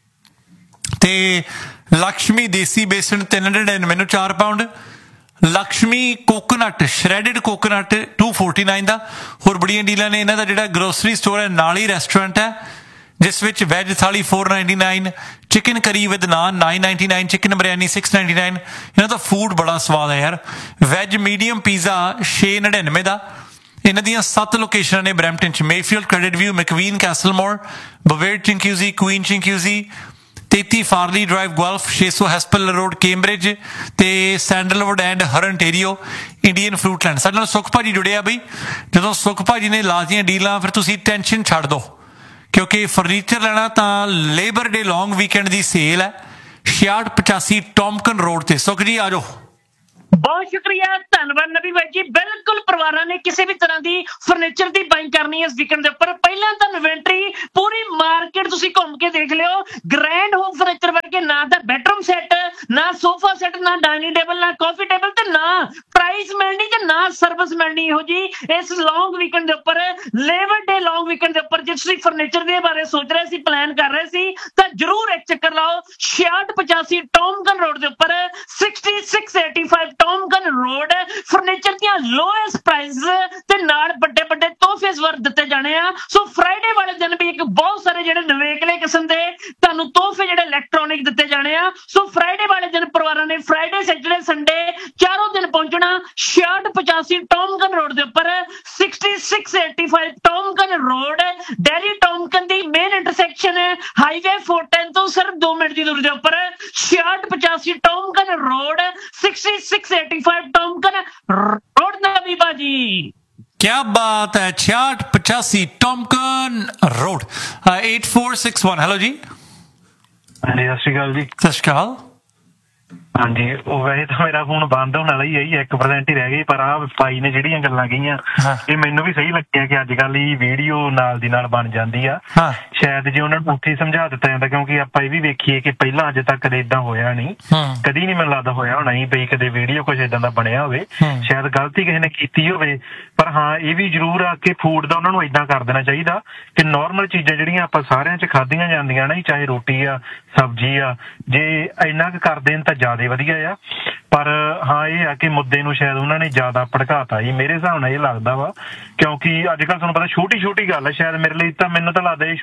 ਤੇ ਲక్ష్ਮੀ ਦੇਸੀ ਬੇਸਣ 3.99 ਨੂੰ 4 ਪਾਉਂਡ, ਲక్ష్ਮੀ ਕੋਕੋਨਟ ਸ਼੍ਰੈਡਡ ਕੋਕੋਨਟ 249 ਦਾ। ਹੋਰ ਬੜੀਆਂ ਡੀਲਾਂ ਨੇ ਇਹਨਾਂ ਦਾ। ਜਿਹੜਾ ਗਰੋਸਰੀ ਸਟੋਰ ਹੈ ਨਾਲ ਹੀ ਰੈਸਟੋਰੈਂਟ ਹੈ ਜਿਸ ਵਿੱਚ ਵੈਜ ਥਾਲੀ 499, ਚਿਕਨ ਕਰੀ ਵਿਦ ਨਾਨ 999, ਚਿਕਨ ਬਿਰਿਆਨੀ 699। ਇਹਨਾਂ ਦਾ ਫੂਡ ਬੜਾ ਸਵਾਦ ਹੈ ਯਾਰ। ਵੈਜ ਮੀਡੀਅਮ ਪੀਜ਼ਾ 699 ਦਾ। ਇਹਨਾਂ ਦੀਆਂ 7 ਲੋਕੇਸ਼ਨਾਂ ਨੇ ਬਰੈਂਪਟਨ 'ਚ, Mayfield, credit view, ਮੈਕਵੀਨ, ਕੈਸਲਮੋਰ, ਬਵੇਰਡ ਚਿੰਕਿਊਜ਼ੀ, Queen ਚਿੰਕਿਊਜ਼ੀ, 33 ਫਾਰਲੀ drive Gulf, 600 ਹੈਸਪਲ road Cambridge ਤੇ ਸੈਂਡਲਵੁੱਡ ਐਂਡ ਹਰਨਟੇਰੀਓ ਇੰਡੀਅਨ ਫਰੂਟਲੈਂਡ। ਸਾਡੇ ਨਾਲ ਸੁਖ ਭਾਜੀ ਜੁੜਿਆ ਬਈ। ਜਦੋਂ ਸੁਖ ਭਾਜੀ ਨੇ ਲਾਜ਼ੀਆਂ ਡੀਲਾਂ ਫਿਰ ਤੁਸੀਂ ਟੈਨਸ਼ਨ ਛੱਡ ਦਿਓ, ਕਿਉਂਕਿ ਫਰਨੀਚਰ ਲੈਣਾ ਤਾਂ ਲੇਬਰ ਡੇ ਲੌਂਗ ਵੀਕਐਂਡ ਦੀ ਸੇਲ ਹੈ 6685 ਟੌਮਕਨ ਰੋਡ ਤੇ। ਸੁਖ ਜੀ ਆ ਜਾਓ। ਬਹੁਤ ਸ਼ੁਕਰੀਆ, ਧੰਨਵਾਦ ਨਬੀ ਭਾਈ ਜੀ। ਬਿਲਕੁਲ ਪਰਿਵਾਰਾਂ ਨੇ ਕਿਸੇ ਵੀ ਤਰ੍ਹਾਂ ਦੀ ਫਰਨੀਚਰ ਦੀ ਬਾਇੰਗ ਕਰਨੀ ਹੈ ਇਸ ਵੀਕਐਂਡ ਦੇ ਉੱਪਰ, ਪਹਿਲਾਂ ਤਾਂ ਇਨਵੈਂਟਰੀ ਪੂਰੀ ਮਾਰਕੀਟ ਤੁਸੀਂ ਘੁੰਮ ਕੇ ਦੇਖ ਲਿਓ। ਗ੍ਰੈਂਡ ਹੋਮ ਫਰਨੀਚਰ ਵਰਗੇ ਨਾ ਤਾਂ ਬੈਡਰੂਮ ਸੈੱਟ, ਨਾ ਸੋਫਾ ਸੈੱਟ, ਨਾ ਡਾਈਨਿੰਗ ਟੇਬਲ, ਨਾ ਕਾਫੀ ਟੇਬਲ ਤੇ ਨਾ ਪ੍ਰਾਈਸ ਮਿਲਣੀ ਤੇ ਨਾ ਸਰਵਿਸ ਮਿਲਣੀ ਇਹੋ ਜੀ ਇਸ ਲੌਂਗ ਵੀਕਐਂਡ ਦੇ ਉੱਪਰ, ਲੇਬਰ ਡੇ ਲੌਂਗ ਵੀਕਐਂਡ ਦੇ ਉੱਪਰ। ਜੇ ਤੁਸੀਂ ਫਰਨੀਚਰ ਦੇ ਬਾਰੇ ਸੋਚ ਰਹੇ ਸੀ, ਪਲਾਨ ਕਰ ਰਹੇ ਸੀ ਤਾਂ ਜਰੂਰ ਇੱਕ ਚੱਕਰ ਲਾਓ 6685 ਟੌਮਕਨ ਰੋਡ ਦੇ ਉੱਪਰ, 6685 ਟੌਮਕਨ ਰੋਡ। ਫਰਨੀਚਰ ਦੀਆਂ ਲੋਐਸਟ ਪ੍ਰਾਈਸ ਤੇ ਨਾਲ ਵੱਡੇ ਵੱਡੇ ਤੋਹਫੇ ਜ਼ਰ ਦਿੱਤੇ ਜਾਣੇ ਆ। ਸੋ ਫਰਾਈਡੇ ਵਾਲੇ ਦਿਨ ਵੀ ਇੱਕ ਬਹੁਤ ਸਾਰੇ ਜਿਹੜੇ ਨਵੇਕਲੇ ਕਿਸਮ ਦੇ ਤੁਹਾਨੂੰ ਤੋਹਫੇ ਜਿਹੜੇ ਇਲੈਕਟ੍ਰੋਨਿਕ ਦਿੱਤੇ ਜਾਣੇ ਆ। ਸੋ ਫਰਾਈਡੇ ਵਾਲੇ ਦਿਨ ਪਰਿਵਾਰਾਂ ਨੇ ਫਰਾਈਡੇ, ਸੈਟਰਡੇ, ਸੰਡੇ ਚਾਰੋਂ ਦਿਨ ਪਹੁੰਚਣਾ 6685 ਟੌਮਕਨ ਰੋਡ ਦੇ ਉੱਪਰ, 6685 ਟੌਮਕਨ ਰੋਡ, ਡੈਰੀ ਟੌਮਕਨ ਦੀ ਮੇਨ ਇੰਟਰਸੈਕਸ਼ਨ ਹੈ ਹਾਈਵੇ 410 ਤੋਂ ਸਿਰਫ 2 ਮਿੰਟ ਦੀ ਦੂਰੀ ਦੇ ਉੱਪਰ। 6685 ਟੌਮਕਨ ਰੋਡ, 6685 ਟੌਮਕਨ ਰੋਡ ਨਬੀ ਬਾਜੀ। क्या बात है, 6685 टॉमकन रोड 8461। हेलो जी। हाँ जी, सत श्री अकाल जी। सत श्री अकाल। हाँ जी, वैसे तो मेरा फोन बंद होने वाला ही है, 1% ही रह गई, पर आ भाई ने ਜਿਹੜੀਆਂ ਗੱਲਾਂ ਕਹੀਆਂ ਇਹ ਮੈਨੂੰ ਵੀ ਸਹੀ ਲੱਗਿਆ ਕਿ ਅੱਜ ਕੱਲ ਹੀ ਵੀਡੀਓ ਨਾਲ ਦੀ ਨਾਲ ਬਣ ਜਾਂਦੀ ਆ। ਸ਼ਾਇਦ ਜੇ ਉਹਨਾਂ ਨੂੰ ਉੱਥੇ ਸਮਝਾ ਦਿੱਤਾ ਜਾਂਦਾ, ਕਿਉਂਕਿ ਆਪਾਂ ਇਹ ਵੀ ਵੇਖੀਏ ਕਿ ਪਹਿਲਾਂ ਅੱਜ ਤੱਕ ਕਦੇ ਇਦਾਂ ਹੋਇਆ ਨਹੀਂ, ਕਦੀ ਨਹੀਂ ਮੈਨੂੰ ਲੱਗਦਾ ਹੋਇਆ ਹੋਣਾ ਹੀ ਬਈ ਕਦੇ ਵੀਡੀਓ ਕੁਝ ਇਦਾਂ ਦਾ ਬਣਿਆ ਹੋਵੇ। ਸ਼ਾਇਦ ਗਲਤੀ ਕਿਸੇ ਨੇ ਕੀਤੀ ਹੋਵੇ, ਪਰ ਹਾਂ ਇਹ ਵੀ ਜ਼ਰੂਰ ਆ ਕਿ ਫੂਡ ਦਾ ਉਹਨਾਂ ਨੂੰ ਇਦਾਂ ਕਰ ਦੇਣਾ ਚਾਹੀਦਾ ਕਿ ਨਾਰਮਲ ਚੀਜ਼ਾਂ ਜਿਹੜੀਆਂ ਆਪਾਂ ਸਾਰਿਆਂ 'ਚ ਖਾਧੀਆਂ ਜਾਂਦੀਆਂ ਨਾ, ਚਾਹੇ ਰੋਟੀ ਆ, ਸਬਜ਼ੀ ਆ, ਜੇ ਇੰਨਾ ਕੁ ਕਰ ਦੇਣ ਤਾਂ ਜ਼ਿਆਦਾ ਵਧੀਆ ਆ। ਪਰ ਹਾਂ ਇਹ ਆ ਕਿ ਮੁੱਦੇ ਨੂੰ ਸ਼ਾਇਦ ਉਹਨਾਂ ਨੇ ਜ਼ਿਆਦਾ ਭੜਕਾਤਾ ਜੀ, ਮੇਰੇ ਹਿਸਾਬ ਨਾਲ ਇਹ ਲੱਗਦਾ ਵਾ, ਕਿਉਂਕਿ ਅੱਜ ਕੱਲ੍ਹ ਤੁਹਾਨੂੰ ਪਤਾ ਛੋਟੀ ਛੋਟੀ ਗੱਲ ਹੈ, ਸ਼ਾਇਦ ਮੇਰੇ ਲਈ ਤਾਂ ਮੈਨੂੰ ਤਾਂ ਲੱਗਦਾ